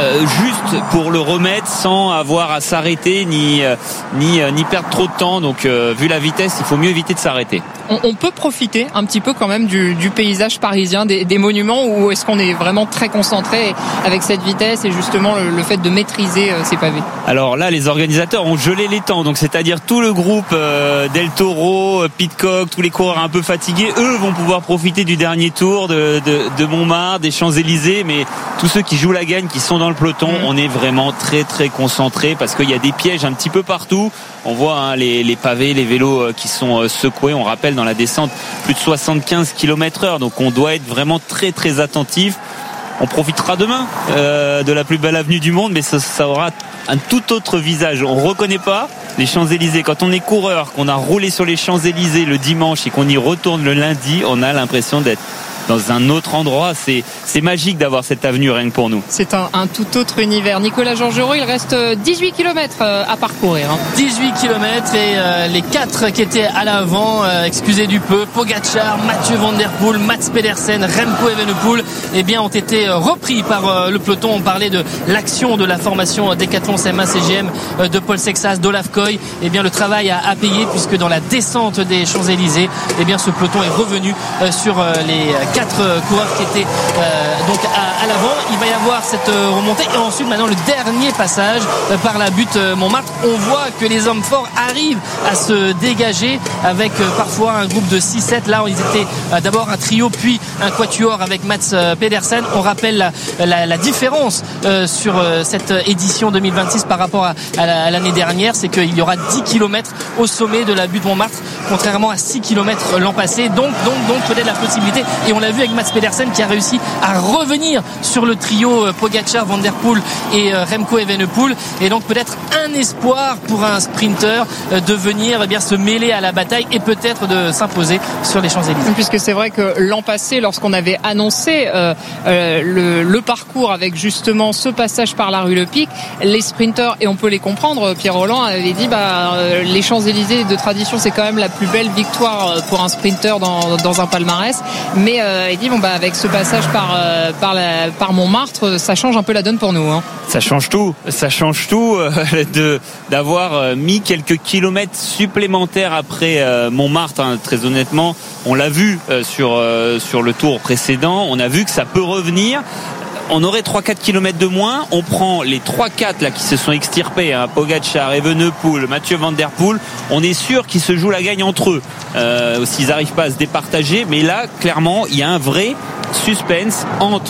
Speaker 10: juste pour le remettre sans avoir à s'arrêter ni perdre trop de temps. Donc vu la vitesse, il faut mieux éviter de s'arrêter.
Speaker 4: On peut profiter un petit peu quand même du paysage parisien, des monuments, ou est-ce qu'on est vraiment très concentré avec cette vitesse et justement le fait de maîtriser ces pavés?
Speaker 10: Alors là, les organisateurs ont gelé les temps, donc c'est-à-dire tout le groupe Del Toro, Pidcock, tous les coureurs un peu fatigués, eux vont pouvoir profiter du dernier tour de Montmartre, des Champs-Élysées, mais tous ceux qui jouent la gagne, qui sont dans le peloton, on est vraiment très très concentrés, parce qu'il y a des pièges un petit peu partout. On voit les pavés, les vélos qui sont secoués. On rappelle, dans la descente, plus de 75 km/h, donc on doit être vraiment très très attentif. On profitera demain de la plus belle avenue du monde, mais ça aura un tout autre visage. On reconnaît pas les Champs-Élysées. Quand on est coureur, qu'on a roulé sur les Champs-Élysées le dimanche et qu'on y retourne le lundi, on a l'impression d'être dans un autre endroit. C'est magique d'avoir cette avenue rien que pour nous.
Speaker 4: C'est un tout autre univers. Nicolas Georgerot, il reste 18 km à parcourir.
Speaker 8: 18 km, et les 4 qui étaient à l'avant, excusez du peu, Pogačar, Mathieu Van Der Poel, Mats Pedersen, Remco Evenepoel, eh bien, ont été repris par le peloton. On parlait de l'action de la formation Décathlon CMA-CGM de Paul Sexas, d'Olaf Koil. Eh bien, le travail a payé, puisque dans la descente des Champs-Élysées, eh bien, ce peloton est revenu sur les 4 coureurs qui étaient donc à l'avant. Il va y avoir cette remontée, et ensuite maintenant le dernier passage par la butte Montmartre. On voit que les hommes forts arrivent à se dégager, avec parfois un groupe de 6-7. Là, ils étaient d'abord un trio, puis un quatuor avec Mats Pedersen. On rappelle la différence sur cette édition 2026 par rapport à l'année dernière, c'est qu'il y aura 10 km au sommet de la butte Montmartre, contrairement à 6 km l'an passé. Donc peut-être la possibilité, et on l'a vu avec Mats Pedersen, qui a réussi à revenir sur le trio Pogačar, Van Der Poel et Remco Evenepoel, et donc peut-être un espoir pour un sprinter de venir bien se mêler à la bataille et peut-être de s'imposer sur les Champs-Élysées.
Speaker 4: Puisque c'est vrai que l'an passé, lorsqu'on avait annoncé le parcours avec justement ce passage par la rue Le Pic, les sprinters, et on peut les comprendre, Pierre Rolland avait dit les Champs-Élysées de tradition, c'est quand même la plus belle victoire pour un sprinter dans un palmarès, mais il dit avec ce passage par Montmartre, ça change un peu la donne pour nous. Hein.
Speaker 10: Ça change tout d'avoir mis quelques kilomètres supplémentaires après Montmartre, hein, très honnêtement. On l'a vu sur le tour précédent, on a vu que ça peut revenir. On aurait 3-4 km de moins. On prend les 3-4 là qui se sont extirpés, hein, Pogačar, Evenepoel, Mathieu Van Der Poel. On est sûr qu'ils se jouent la gagne entre eux, s'ils n'arrivent pas à se départager. Mais là, clairement, il y a un vrai suspense entre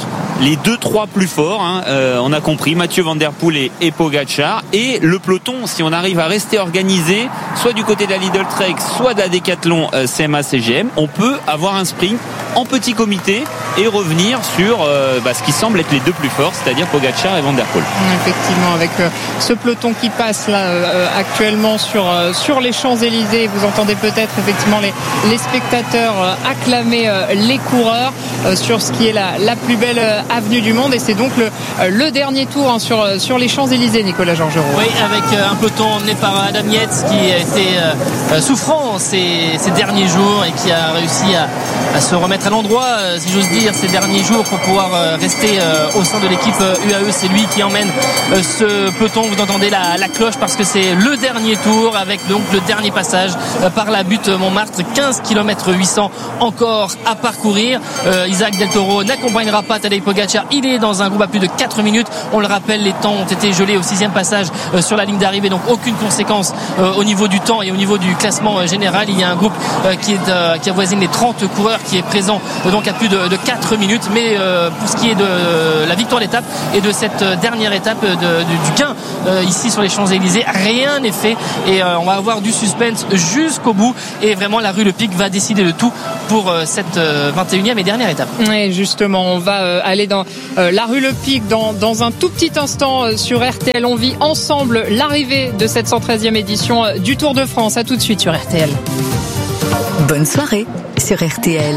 Speaker 10: les 2-3 plus forts, on a compris, Mathieu Van Der Poel et Pogačar, et le peloton, si on arrive à rester organisé, soit du côté de la Lidl Trek, soit de la Décathlon CMA-CGM, on peut avoir un sprint en petit comité et revenir sur ce qui semble être les deux plus forts, c'est-à-dire Pogačar et Van Der Poel.
Speaker 4: Effectivement, avec ce peloton qui passe là actuellement sur les Champs-Élysées, vous entendez peut-être effectivement les spectateurs acclamer les coureurs sur ce qui est la plus belle avenue du monde, et c'est donc le dernier tour sur les Champs-Élysées, Nicolas Georgerot.
Speaker 8: Oui, avec un peloton emmené par Adam Yates qui a été souffrant ces derniers jours et qui a réussi à se remettre à l'endroit, si j'ose dire, ces derniers jours pour pouvoir rester au sein de l'équipe UAE. C'est lui qui emmène ce peloton. Vous entendez la cloche parce que c'est le dernier tour avec donc le dernier passage par la butte Montmartre. 15 km 800 encore à parcourir. Isaac Del Toro n'accompagnera pas Tadej Pogačar. Il est dans un groupe à plus de 4 minutes. On le rappelle, les temps ont été gelés au 6e passage sur la ligne d'arrivée, donc aucune conséquence au niveau du temps et au niveau du classement général. Il y a un groupe qui avoisine les 30 coureurs qui est présent donc à plus de 4 minutes. Mais pour ce qui est de la victoire d'étape et de cette dernière étape du Quin ici sur les Champs-Élysées, rien n'est fait et on va avoir du suspense jusqu'au bout, et vraiment la rue Le Pic va décider de tout pour cette 21e et dernière étape.
Speaker 4: Et justement, on va aller dans la rue Le Pic dans un tout petit instant sur RTL. On vit ensemble l'arrivée de cette 113e édition du Tour de France. À tout de suite sur RTL.
Speaker 6: Bonne soirée sur RTL.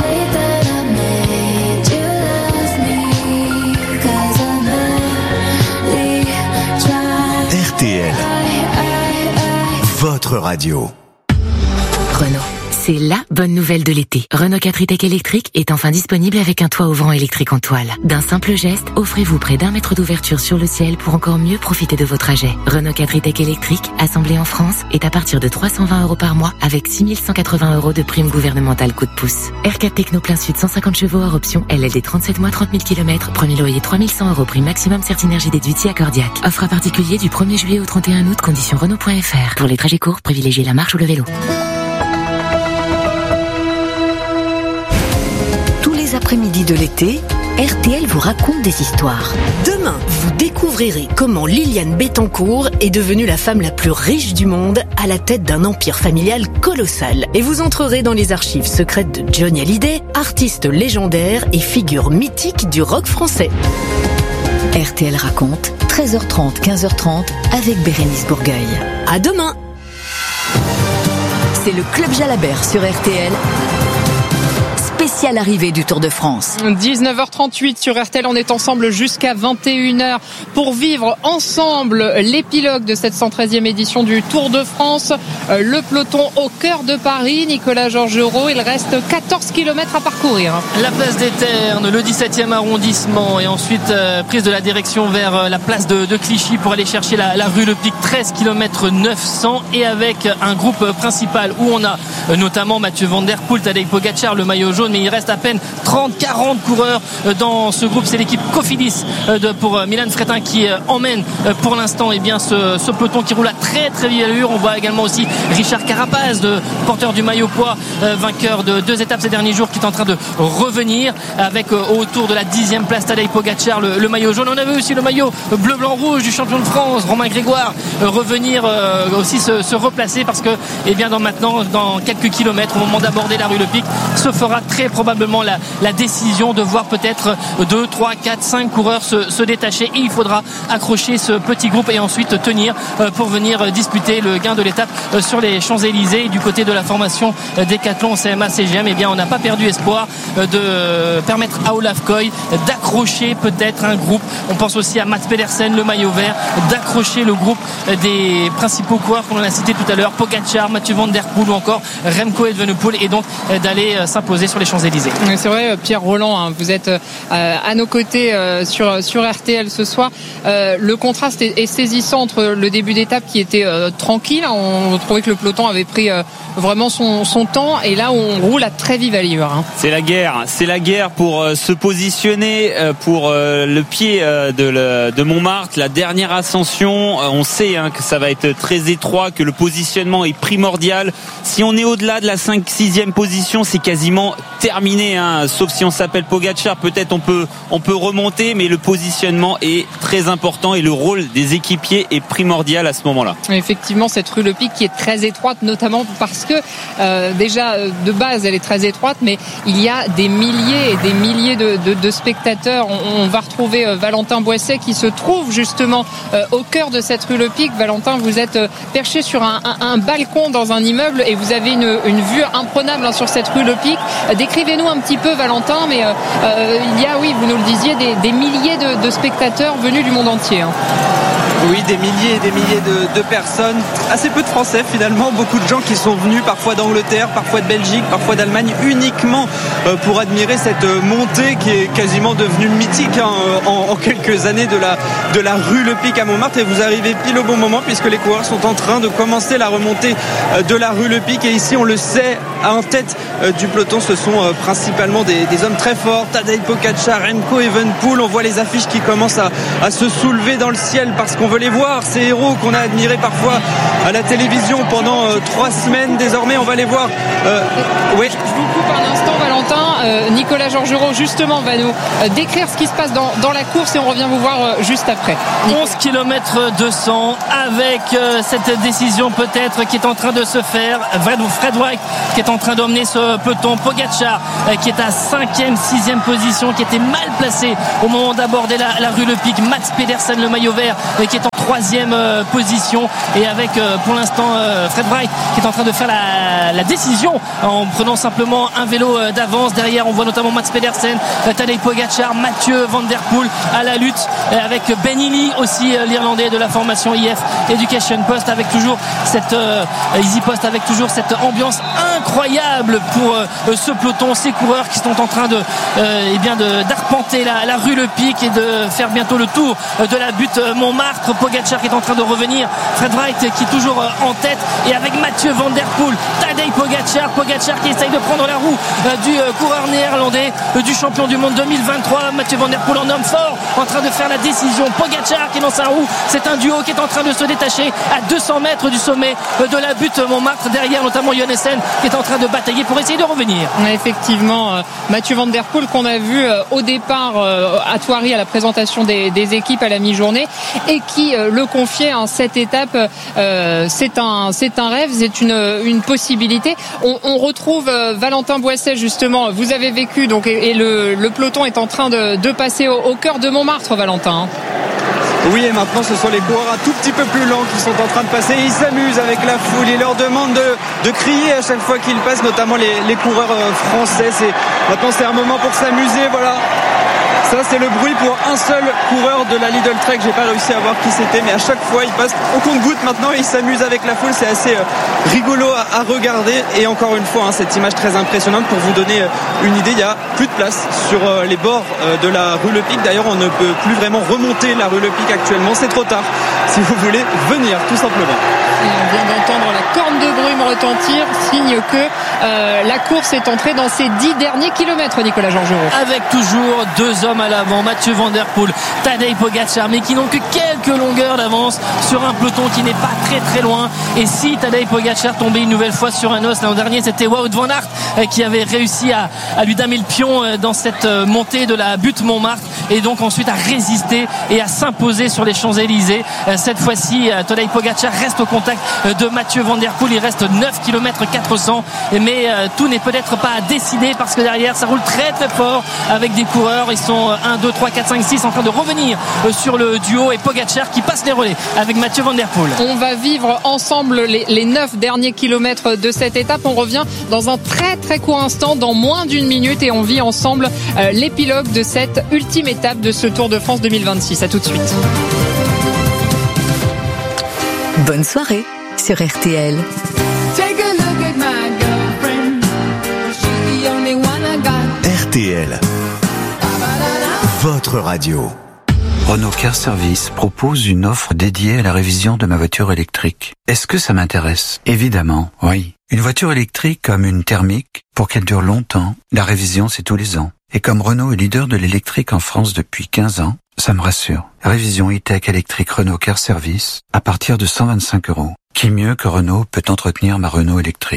Speaker 7: RTL, votre radio.
Speaker 6: Renault. C'est la bonne nouvelle de l'été. Renault 4 e-Tech électrique est enfin disponible avec un toit ouvrant électrique en toile. D'un simple geste, offrez-vous près d'1 mètre d'ouverture sur le ciel pour encore mieux profiter de vos trajets. Renault 4 e-Tech électrique, assemblé en France, est à partir de 320 € par mois avec 6 180 € de prime gouvernementale coup de pouce. R4 Techno plein sud 150 chevaux hors option, LLD 37 mois 30 000 km, premier loyer 3 100 € prime maximum Certinergie déduite si accordiaque. Offre à particulier du 1er juillet au 31 août, conditions Renault.fr. Pour les trajets courts, privilégiez la marche ou le vélo.
Speaker 14: Après-midi de l'été, RTL vous raconte des histoires. Demain, vous découvrirez comment Liliane Bettencourt est devenue la femme la plus riche du monde à la tête d'un empire familial colossal. Et vous entrerez dans les archives secrètes de Johnny Hallyday, artiste légendaire et figure mythique du rock français. RTL raconte, 13h30, 15h30 avec Bérénice Bourgueil. À demain. C'est le Club Jalabert sur RTL. Spéciale arrivée du Tour de France.
Speaker 4: 19h38 sur RTL, on est ensemble jusqu'à 21h pour vivre ensemble l'épilogue de cette 113e édition du Tour de France. Le peloton au cœur de Paris, Nicolas Georgerot, il reste 14 km à parcourir.
Speaker 8: La place des Ternes, le 17e arrondissement, et ensuite prise de la direction vers la place de Clichy pour aller chercher la rue Le Pic, 13 km 900, et avec un groupe principal où on a notamment Mathieu Van Der Poel, Tadej Pogačar, le maillot jaune, mais il reste à peine 30-40 coureurs dans ce groupe. C'est l'équipe Cofidis pour Milan Fretin qui emmène pour l'instant ce peloton qui roule à très très vite allure. On voit également aussi Richard Carapaz, porteur du maillot poids, vainqueur de 2 étapes ces derniers jours, qui est en train de revenir avec autour de la 10e place Tadej Pogačar, le maillot jaune. On avait aussi le maillot bleu blanc rouge du champion de France Romain Grégoire revenir aussi se replacer, parce que dans quelques kilomètres, au moment d'aborder la rue Le Pic, se fera très probablement la décision de voir peut-être 2, 3, 4, 5 coureurs se détacher, et il faudra accrocher ce petit groupe et ensuite tenir pour venir disputer le gain de l'étape sur les Champs-Élysées. Et du côté de la formation Décathlon CMA-CGM, on n'a pas perdu espoir de permettre à Olaf Koy d'accrocher peut-être un groupe. On pense aussi à Mats Pedersen, le maillot vert, d'accrocher le groupe des principaux coureurs qu'on a cités tout à l'heure, Pogačar, Mathieu Van Der Poel ou encore Remco Evenepoel, et donc d'aller s'imposer sur les Champs-Élysées.
Speaker 4: C'est vrai, Pierre Roland, vous êtes à nos côtés sur RTL ce soir. Le contraste est saisissant entre le début d'étape qui était tranquille. On trouvait que le peloton avait pris vraiment son temps, et là on roule à très vive allure.
Speaker 10: C'est la guerre pour se positionner pour le pied de Montmartre, la dernière ascension. On sait que ça va être très étroit, que le positionnement est primordial. Si on est au-delà de la 5-6e position, c'est quasiment terminé, hein. Sauf si on s'appelle Pogačar, peut-être on peut remonter, mais le positionnement est très important et le rôle des équipiers est primordial à ce moment-là.
Speaker 4: Effectivement, cette rue Le Pic qui est très étroite, notamment parce que déjà de base elle est très étroite, mais il y a des milliers et des milliers de spectateurs. On va retrouver Valentin Boisset qui se trouve justement au cœur de cette rue Le Pic. Valentin, vous êtes perché sur un balcon dans un immeuble et vous avez une vue imprenable sur cette rue Le Pic. Décrivez-nous un petit peu, Valentin, mais il y a, oui, vous nous le disiez, des milliers de spectateurs venus du monde entier.
Speaker 9: Oui, des milliers et des milliers de personnes, assez peu de Français finalement, beaucoup de gens qui sont venus parfois d'Angleterre, parfois de Belgique, parfois d'Allemagne, uniquement pour admirer cette montée qui est quasiment devenue mythique en quelques années de la rue Le Pic à Montmartre. Et vous arrivez pile au bon moment puisque les coureurs sont en train de commencer la remontée de la rue Le Pic. Et ici, on le sait, en tête du peloton, ce sont principalement des hommes très forts, Tadej Pogačar, Remco Evenepoel. On voit les affiches qui commencent à se soulever dans le ciel parce qu'on veut les voir, ces héros qu'on a admirés parfois à la télévision pendant 3 semaines. Désormais, on va les voir.
Speaker 4: Oui. Je vous coupe un instant, Valentin. Nicolas Georgerot, justement, va nous décrire ce qui se passe dans la course et on revient vous voir juste après.
Speaker 8: Nicolas. 11 km 200 avec cette décision peut-être qui est en train de se faire. Fred Wright qui est en train d'emmener ce peloton. Pogačar qui est à 5e, 6e position, qui était mal placé au moment d'aborder la rue Le Pic. Mats Pedersen, le maillot vert, qui est en 3e position, et avec pour l'instant Fred Wright qui est en train de faire la décision en prenant simplement un vélo d'avance. Derrière, on voit notamment Mats Pedersen, Tadej Pogačar, Mathieu Van Der Poel à la lutte, avec Ben Healy aussi, l'Irlandais de la formation IF Education Post, avec toujours cette Easy Post, avec toujours cette ambiance incroyable pour ce peloton, ces coureurs qui sont en train d'arpenter la rue Le Pic et de faire bientôt le tour de la butte Montmartre. Pogačar qui est en train de revenir, Fred Wright qui est toujours en tête, et avec Mathieu Van Der Poel, Tadej Pogačar qui essaye de prendre la roue du coureur néerlandais, du champion du monde 2023. Mathieu Van Der Poel en homme fort, en train de faire la décision. Pogačar qui est dans sa roue, c'est un duo qui est en train de se détacher à 200 mètres du sommet de la butte Montmartre. Derrière, notamment Johannessen qui est en train de batailler pour essayer de revenir.
Speaker 4: Effectivement, Mathieu Van Der Poel qu'on a vu au départ à Thoiry à la présentation des équipes à la mi-journée, et qui le confiait en cette étape, c'est un rêve, c'est une possibilité. On retrouve Valentin Boisset, justement, vous avez vécu donc, et le peloton est en train de passer au cœur de Montmartre, Valentin.
Speaker 9: Oui, et maintenant ce sont les coureurs un tout petit peu plus lents qui sont en train de passer. Ils s'amusent avec la foule, ils leur demandent de crier à chaque fois qu'ils passent, notamment les coureurs français. Maintenant c'est un moment pour s'amuser, voilà. Ça, c'est le bruit pour un seul coureur de la Lidl Trek. J'ai pas réussi à voir qui c'était, mais à chaque fois, il passe au compte-gouttes maintenant et il s'amuse avec la foule. C'est assez rigolo à regarder. Et encore une fois, cette image très impressionnante pour vous donner une idée. Il n'y a plus de place sur les bords de la rue Le Pic. D'ailleurs, on ne peut plus vraiment remonter la rue Le Pic actuellement. C'est trop tard si vous voulez venir, tout simplement.
Speaker 4: Et on vient d'entendre la corne de brume retentir, signe que la course est entrée dans ses 10 derniers kilomètres, Nicolas Georgerot.
Speaker 8: Avec toujours 2 hommes à l'avant, Mathieu Van Der Poel, Tadej Pogačar, mais qui n'ont que quelques longueurs d'avance sur un peloton qui n'est pas très très loin. Et si Tadej Pogačar tombait une nouvelle fois sur un os, l'an dernier c'était Wout van Aert qui avait réussi à lui damer le pion dans cette montée de la butte Montmartre, et donc ensuite à résister et à s'imposer sur les Champs-Élysées. Cette fois-ci, Tadej Pogačar reste au contact de Mathieu Van Der Poel. Il reste 9 km 400, mais tout n'est peut-être pas à décider parce que derrière ça roule très très fort avec des coureurs. Ils sont 1, 2, 3, 4, 5, 6 en train de revenir sur le duo, et Pogačar qui passe les relais avec Mathieu Van Der Poel.
Speaker 4: On va vivre ensemble les 9 derniers kilomètres de cette étape. On revient dans un très très court instant, dans moins d'1 minute, et on vit ensemble l'épilogue de cette ultime étape de ce Tour de France 2026. À tout de suite.
Speaker 6: Bonne soirée sur RTL.
Speaker 7: RTL, votre radio.
Speaker 15: Renault Car Service propose une offre dédiée à la révision de ma voiture électrique. Est-ce que ça m'intéresse? Évidemment, oui. Une voiture électrique comme une thermique, pour qu'elle dure longtemps, la révision c'est tous les ans. Et comme Renault est leader de l'électrique en France depuis 15 ans, ça me rassure. Révision e-tech électrique Renault Car Service à partir de 125 €. Qui mieux que Renault peut entretenir ma Renault électrique?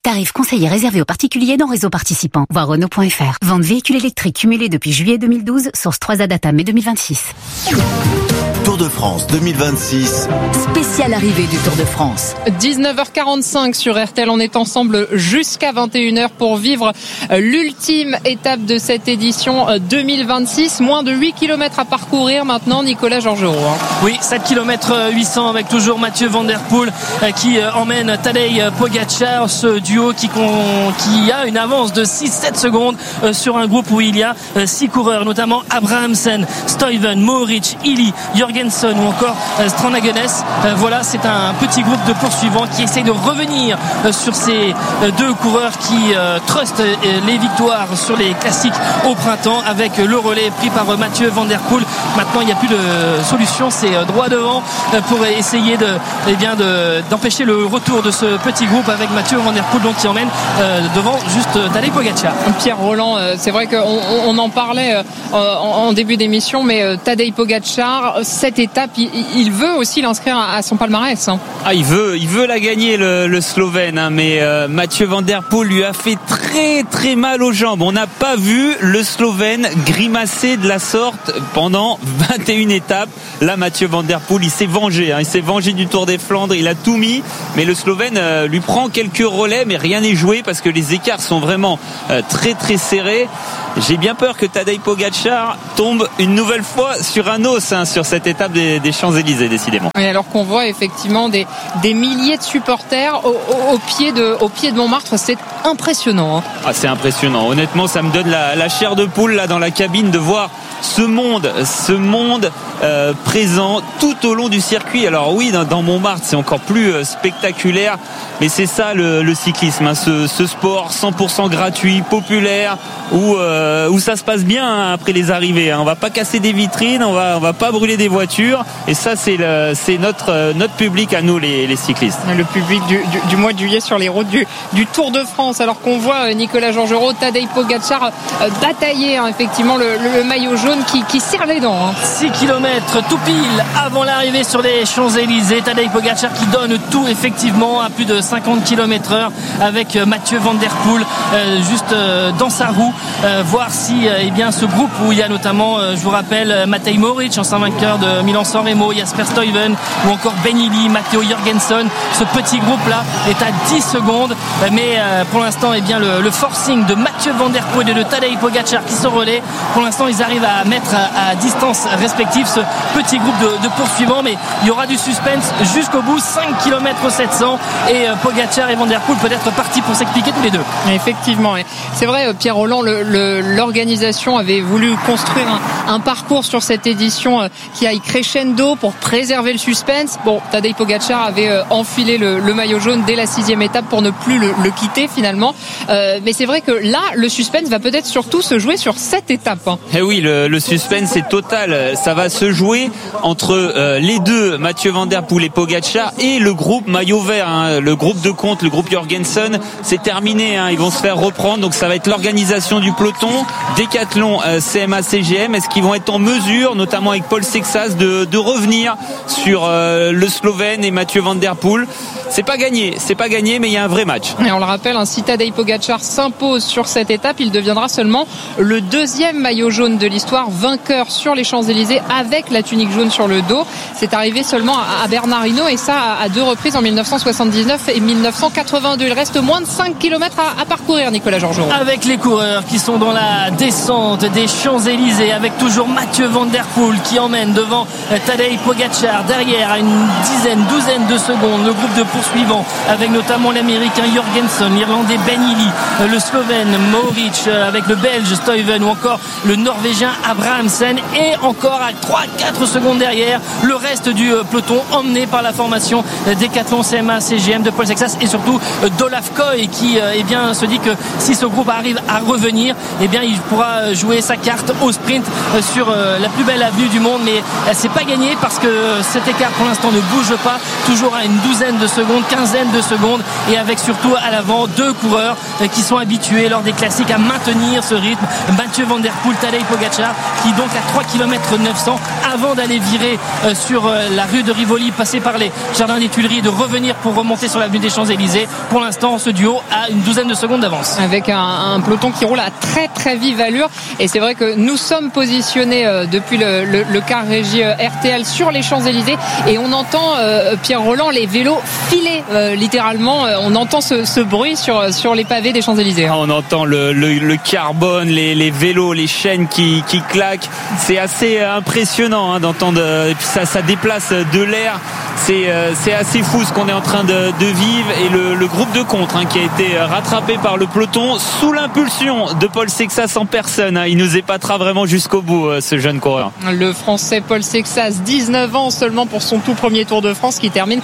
Speaker 16: Tarif conseillé réservé aux particuliers dans réseau participant. Voir Renault.fr. Vente véhicule électrique cumulé depuis juillet 2012. Source 3A Data mai 2026.
Speaker 7: Tour de France 2026.
Speaker 6: Spéciale arrivée du Tour de France.
Speaker 4: 19h45 sur RTL. On est ensemble jusqu'à 21h pour vivre l'ultime étape de cette édition 2026. Moins de 8 km à parcourir maintenant, Nicolas Georgerot.
Speaker 8: Oui, 7 km 800 avec toujours Mathieu Van Der Poel qui emmène Tadej Pogačar. Ce duo qui a une avance de 6-7 secondes sur un groupe où il y a 6 coureurs, notamment Abrahamsen, Stuyven, Mohoric, Illy, Jorgensen ou encore Stranagenes. Voilà, c'est un petit groupe de poursuivants qui essaye de revenir sur ces deux coureurs qui trustent les victoires sur les classiques au printemps, avec le relais pris par Mathieu Van Der Poel. Maintenant, il n'y a plus de solution, c'est droit devant pour essayer d'empêcher le retour de ce petit groupe avec Mathieu Van Der Poel donc qui emmène devant juste Tadej Pogačar.
Speaker 4: Pierre Roland, c'est vrai qu'on en parlait en début d'émission, mais Tadej Pogačar, cette étape, il veut aussi l'inscrire à son palmarès.
Speaker 10: Ah, il veut la gagner, le Slovène, hein, mais Mathieu Van Der Poel lui a fait très très mal aux jambes. On n'a pas vu le Slovène grimacer de la sorte pendant 21 étapes. Là, Mathieu Van Der Poel, il s'est vengé, hein, il s'est vengé du Tour des Flandres, il a tout mis, mais le Slovène lui prend quelques relais, mais rien n'est joué parce que les écarts sont vraiment très très serrés. J'ai bien peur que Tadej Pogačar tombe une nouvelle fois sur un os, hein, sur cette étape des Champs-Élysées, décidément.
Speaker 4: Et alors qu'on voit effectivement des milliers de supporters au pied de Montmartre, c'est impressionnant. Hein.
Speaker 10: Ah, c'est impressionnant. Honnêtement, ça me donne la chair de poule là dans la cabine de voir ce monde présent tout au long du circuit. Alors oui, dans Montmartre, c'est encore plus spectaculaire, mais c'est ça le cyclisme, hein, ce sport 100% gratuit, populaire, où ça se passe bien, hein, après les arrivées. Hein. On va pas casser des vitrines, on va pas brûler des voitures, et ça c'est notre public à nous les cyclistes.
Speaker 4: Le public du mois de juillet sur les routes du Tour de France. Alors qu'on voit Nicolas Georgerot, Tadej Pogačar batailler, hein, effectivement le maillot jaune qui serre les dents. Hein.
Speaker 8: 6 km tout pile avant l'arrivée sur les Champs-Élysées. Tadej Pogačar qui donne tout effectivement à plus de 50 km/h avec Mathieu Van Der Poel juste dans sa roue. Voir si ce groupe où il y a notamment, je vous rappelle, Matej Mohoric, ancien vainqueur de Milan-San Remo, Jasper Stuyven ou encore Ben Illy, Matteo Jorgensen. Ce petit groupe là est à 10 secondes, mais pour l'instant le forcing de Mathieu Van Der Poel et de Tadej Pogačar qui se relaient. Pour l'instant ils arrivent à mettre à distance respective ce petit groupe de poursuivants, mais il y aura du suspense jusqu'au bout. 5 km 700 et Pogačar et Van Der Poel peut-être partis pour s'expliquer tous les deux.
Speaker 4: Effectivement, c'est vrai, Pierre Roland, l'organisation avait voulu construire un parcours sur cette édition qui aille crescendo pour préserver le suspense. Bon, Tadej Pogačar avait enfilé le maillot jaune dès la 6e étape pour ne plus le quitter finalement, mais c'est vrai que là le suspense va peut-être surtout se jouer sur cette étape. Hein.
Speaker 10: Et oui, le suspense est total. Ça va se jouer entre les deux, Mathieu Van Der Poel et Pogačar, et le groupe maillot vert, hein, le groupe de compte, le groupe Jorgensen. C'est terminé, hein, ils vont se faire reprendre, donc ça va être l'organisation du peloton. Decathlon, CMA, CGM, est-ce qu'ils vont être en mesure, notamment avec Paul Sexas, de revenir sur le Slovène et Mathieu Van Der Poel? C'est pas gagné, mais il y a un vrai match.
Speaker 4: Et on le rappelle, si Tadej Pogačar s'impose sur cette étape, il deviendra seulement le 2e maillot jaune de l'histoire, vainqueur sur les Champs-Élysées avec la tunique jaune sur le dos. C'est arrivé seulement à Bernard Hinault, et ça à 2 reprises, en 1979 et 1982. Il reste moins de 5 km à parcourir, Nicolas Georgerot.
Speaker 8: Avec les coureurs qui sont dans la descente des Champs-Élysées, avec toujours Mathieu Van Der Poel qui emmène devant Tadej Pogačar, derrière à une douzaine de secondes le groupe de poursuivants, avec notamment l'américain Jorgensen, l'irlandais Ben Illy, le slovène Mohoric, avec le belge Stuyven ou encore le norvégien Abrahamsen, et encore à 3-4 secondes derrière le reste du peloton emmené par la formation Decathlon CMA CGM de Paul Sexas, et surtout d'Olaf Koy qui se dit que si ce groupe arrive à revenir, il pourra jouer sa carte au sprint sur la plus belle avenue du monde, mais c'est pas gagné parce que cet écart pour l'instant ne bouge pas, toujours à une douzaine de secondes secondes, quinzaine de secondes, et avec surtout à l'avant 2 coureurs qui sont habitués lors des classiques à maintenir ce rythme. Mathieu Van Der Poel, Tadej Pogacar, qui donc à 3 km 900 avant d'aller virer sur la rue de Rivoli, passer par les jardins des Tuileries, de revenir pour remonter sur l'avenue des Champs-Élysées. Pour l'instant, ce duo a une douzaine de secondes d'avance.
Speaker 4: Avec un peloton qui roule à très très vive allure, et c'est vrai que nous sommes positionnés depuis le car régie RTL sur les Champs-Élysées, et on entend Pierre Rolland, les vélos filer littéralement, on entend ce bruit sur les pavés des Champs-Élysées.
Speaker 10: On entend le carbone, les vélos, les chaînes qui claquent. C'est assez impressionnant d'entendre, et puis ça déplace de l'air. C'est assez fou ce qu'on est en train de vivre, et le groupe de contre qui a été rattrapé par le peloton sous l'impulsion de Paul Sexas en personne. Il nous épatera vraiment jusqu'au bout, ce jeune coureur.
Speaker 4: Le Français Paul Sexas, 19 ans seulement pour son tout premier Tour de France, qui termine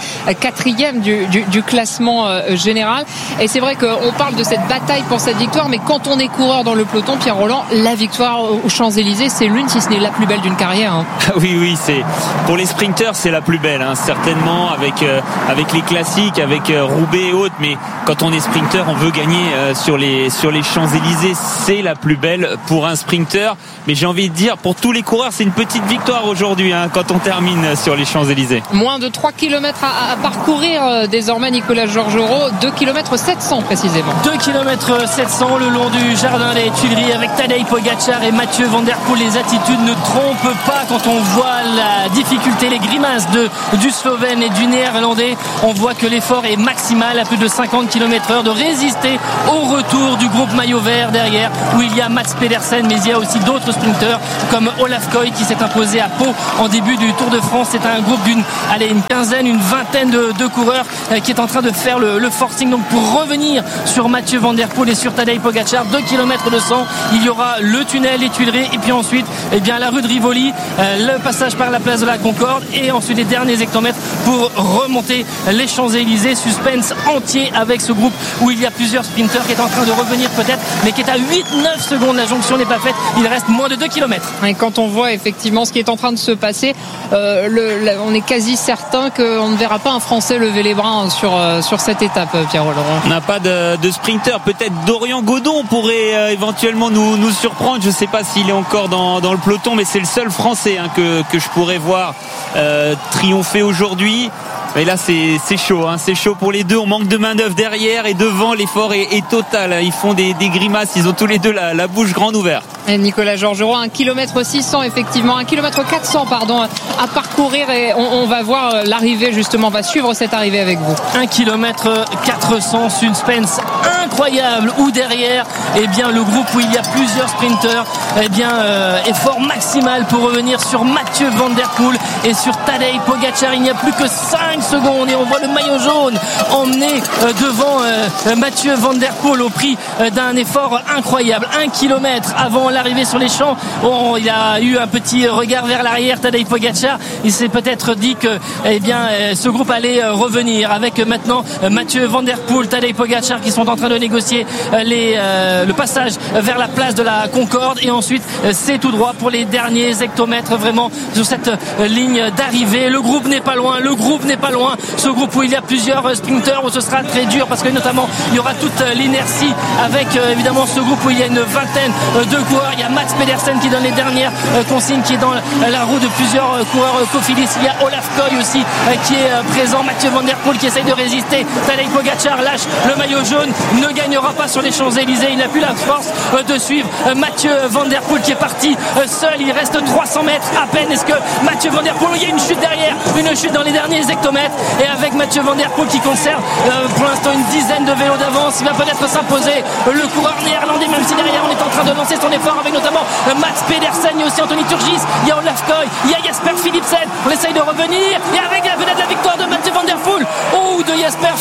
Speaker 4: 4e du classement général. Et c'est vrai qu'on parle de cette bataille pour cette victoire, mais quand on est coureur dans le peloton, Pierre Rolland, la victoire aux Champs-Élysées, c'est l'une, si ce n'est la plus belle d'une carrière.
Speaker 10: Oui, c'est pour les sprinteurs, c'est la plus belle, certainement, avec les classiques, avec Roubaix et autres. Mais quand on est sprinter, on veut gagner sur les Champs-Élysées. C'est la plus belle pour un sprinter. Mais j'ai envie de dire, pour tous les coureurs, c'est une petite victoire aujourd'hui quand on termine sur les Champs-Élysées.
Speaker 4: Moins de 3 km à parcourir désormais, Nicolas Georgerot. 2 km 700 précisément.
Speaker 8: 2 km 700 le long du jardin des Tuileries, avec Tadej Pogacar et Mathieu Van Der Poel. Les attitudes ne trompent pas quand on voit la difficulté, les grimaces du Slovène et du Néerlandais. On voit que l'effort est maximal à plus de 50 km/h, de résister au retour du groupe maillot vert derrière, où il y a Mats Pedersen, mais il y a aussi d'autres sprinteurs comme Olaf Koy qui s'est imposé à Pau en début du Tour de France. C'est un groupe une quinzaine, une vingtaine de coureurs qui est en train de faire le forcing donc pour revenir sur Mathieu Van Der Poel et sur Tadej Pogacar. 2 km 200, il y aura le tunnel, les Tuileries, et puis ensuite la rue de Rivoli, le passage par la place de la Concorde, et ensuite les derniers hectomètres pour remonter les Champs-Élysées. Suspense entier avec ce groupe où il y a plusieurs sprinteurs qui est en train de revenir peut-être, mais qui est à 8-9 secondes. La jonction n'est pas faite, il reste moins de 2 km.
Speaker 4: Et quand on voit effectivement ce qui est en train de se passer, on est quasi certain qu'on ne verra pas un Français lever les bras sur cette étape, Pierre Rolland.
Speaker 10: On n'a pas de sprinter. Peut-être Dorian Godon pourrait éventuellement nous surprendre. Je ne sais pas s'il est encore dans le peloton, mais c'est le seul Français que je pourrais voir triompher aujourd'hui. Mais là c'est chaud, c'est chaud pour les deux. On manque de main d'œuvre derrière, et devant l'effort est total. Ils font des grimaces, ils ont tous les deux la bouche grande ouverte.
Speaker 4: Et Nicolas Georgerot, 1 km 600 effectivement, 1 km 400 à parcourir, et on va voir l'arrivée justement, on va suivre cette arrivée avec vous.
Speaker 8: 1 km 400, suspense incroyable, où derrière le groupe où il y a plusieurs sprinteurs, effort maximal pour revenir sur Mathieu Van Der Poel et sur Tadej Pogacar. Il n'y a plus que 5 secondes et on voit le maillot jaune emmener devant Mathieu Van Der Poel au prix d'un effort incroyable. 1 km avant l'arrivée sur les champs, il a eu un petit regard vers l'arrière, Tadej Pogacar. Il s'est peut-être dit que ce groupe allait revenir, avec maintenant Mathieu Van Der Poel, Tadej Pogacar qui sont en train de négocier le passage vers la place de la Concorde, et ensuite c'est tout droit pour les derniers hectomètres vraiment sur cette ligne d'arrivée. Le groupe n'est pas loin, ce groupe où il y a plusieurs sprinteurs, où ce sera très dur parce que notamment il y aura toute l'inertie avec évidemment ce groupe où il y a une vingtaine de coureurs. Il y a Mats Pedersen qui donne les dernières consignes, qui est dans la roue de plusieurs coureurs Cofidis. Il y a Olaf Koy aussi qui est présent, Mathieu Van Der Poel qui essaye de résister. Tadej Pogacar lâche le maillot jaune, ne gagnera pas sur les Champs-Élysées, il n'a plus la force de suivre Mathieu Van Der Poel qui est parti seul. Il reste 300 mètres à peine. Est-ce que Mathieu Van Der Poel, il y a une chute derrière, une chute dans les derniers hectomètres, et avec Mathieu Van Der Poel qui conserve pour l'instant une dizaine de vélos d'avance, il va peut-être s'imposer, le coureur néerlandais, même si derrière on est en train de lancer son effort avec notamment Mats Pedersen. Il y a aussi Anthony Turgis, il y a Olaf Koy, il y a Jasper Philipsen. On essaye de revenir, et avec la vedette de la victoire de Mathieu Van Der Poel, de Jasper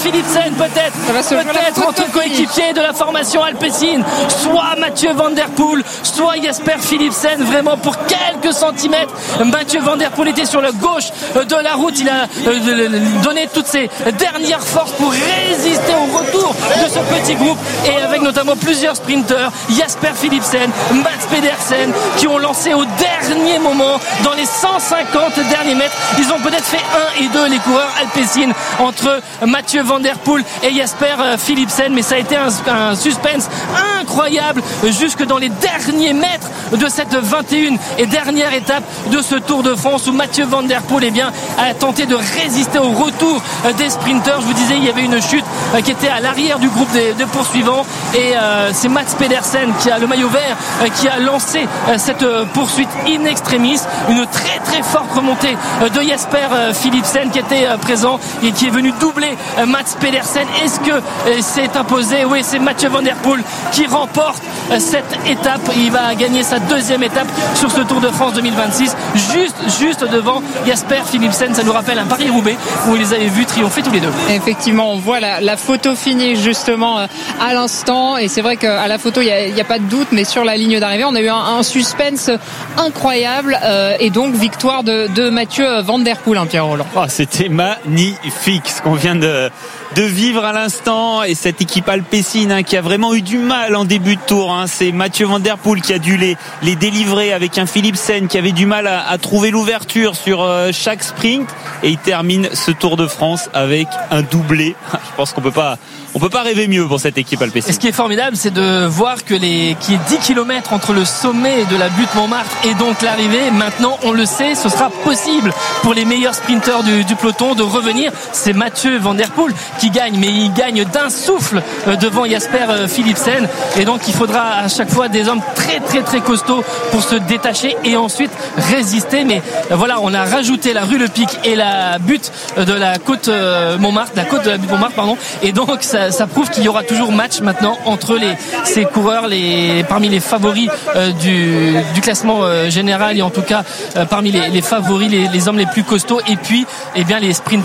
Speaker 8: Philipsen peut-être entre coéquipiers de la formation Alpecin, soit Mathieu Van Der Poel, soit Jasper Philipsen. Vraiment pour quelques centimètres, Mathieu Van Der Poel était sur la gauche de la route. Il a donné toutes ses dernières forces pour résister au retour de ce petit groupe, et avec notamment plusieurs sprinteurs, Jasper Philipsen, Mats Pedersen, qui ont lancé au dernier moment dans les 150 derniers mètres. Ils ont peut-être fait 1 et 2 les coureurs Alpecin entre Mathieu Van Der Poel et Jasper Philipsen, mais ça a été un suspense incroyable jusque dans les derniers mètres de cette 21 et dernière étape de ce Tour de France, où Mathieu Van Der Poel a tenté de résister au retour des sprinteurs. Je vous disais, il y avait une chute qui était à l'arrière du groupe des poursuivants, et c'est Mats Pedersen, qui a le maillot vert, qui a lancé cette poursuite in extremis. Une très très forte remontée de Jasper Philipsen qui était présent et qui est venu doubler Mats Pedersen. Est-ce que c'est imposé? Oui, c'est Mathieu Van Der Poel qui remporte cette étape. Il va gagner sa deuxième étape sur ce Tour de France 2026, juste devant Jasper Philipsen. Ça nous rappelle un Paris-Roubaix où ils les avaient vus triompher tous les deux.
Speaker 4: Effectivement, on voit la photo finie justement à l'instant, et c'est vrai qu'à la photo il n'y a pas de doute, mais sur la ligne d'arrivée on a eu un suspense incroyable, et donc victoire de Mathieu Van Der Poel, Pierre Roland.
Speaker 10: C'était magnifique ce qu'on vient de vivre à l'instant, et cette équipe Alpecin qui a vraiment eu du mal en début de tour. C'est Mathieu Van Der Poel qui a dû les délivrer, avec un Philipsen qui avait du mal à trouver l'ouverture sur chaque sprint, et il termine ce Tour de France avec un doublé. Je pense qu'on peut pas rêver mieux pour cette équipe Alpecin.
Speaker 8: Et ce qui est formidable, c'est de voir qu'il y ait 10 km entre le sommet de la butte Montmartre et donc l'arrivée. Maintenant, on le sait, ce sera possible pour les meilleurs sprinteurs du peloton de revenir. C'est Mathieu Van Der Poel qui gagne, mais il gagne d'un souffle devant Jasper Philipsen, et donc il faudra à chaque fois des hommes très très très costauds pour se détacher et ensuite résister. Mais voilà, on a rajouté la rue Le Pic et la butte de la côte Montmartre, et donc ça prouve qu'il y aura toujours match maintenant entre ces coureurs parmi les favoris du classement général, et en tout cas parmi les favoris, les hommes les plus costauds, et puis les sprinters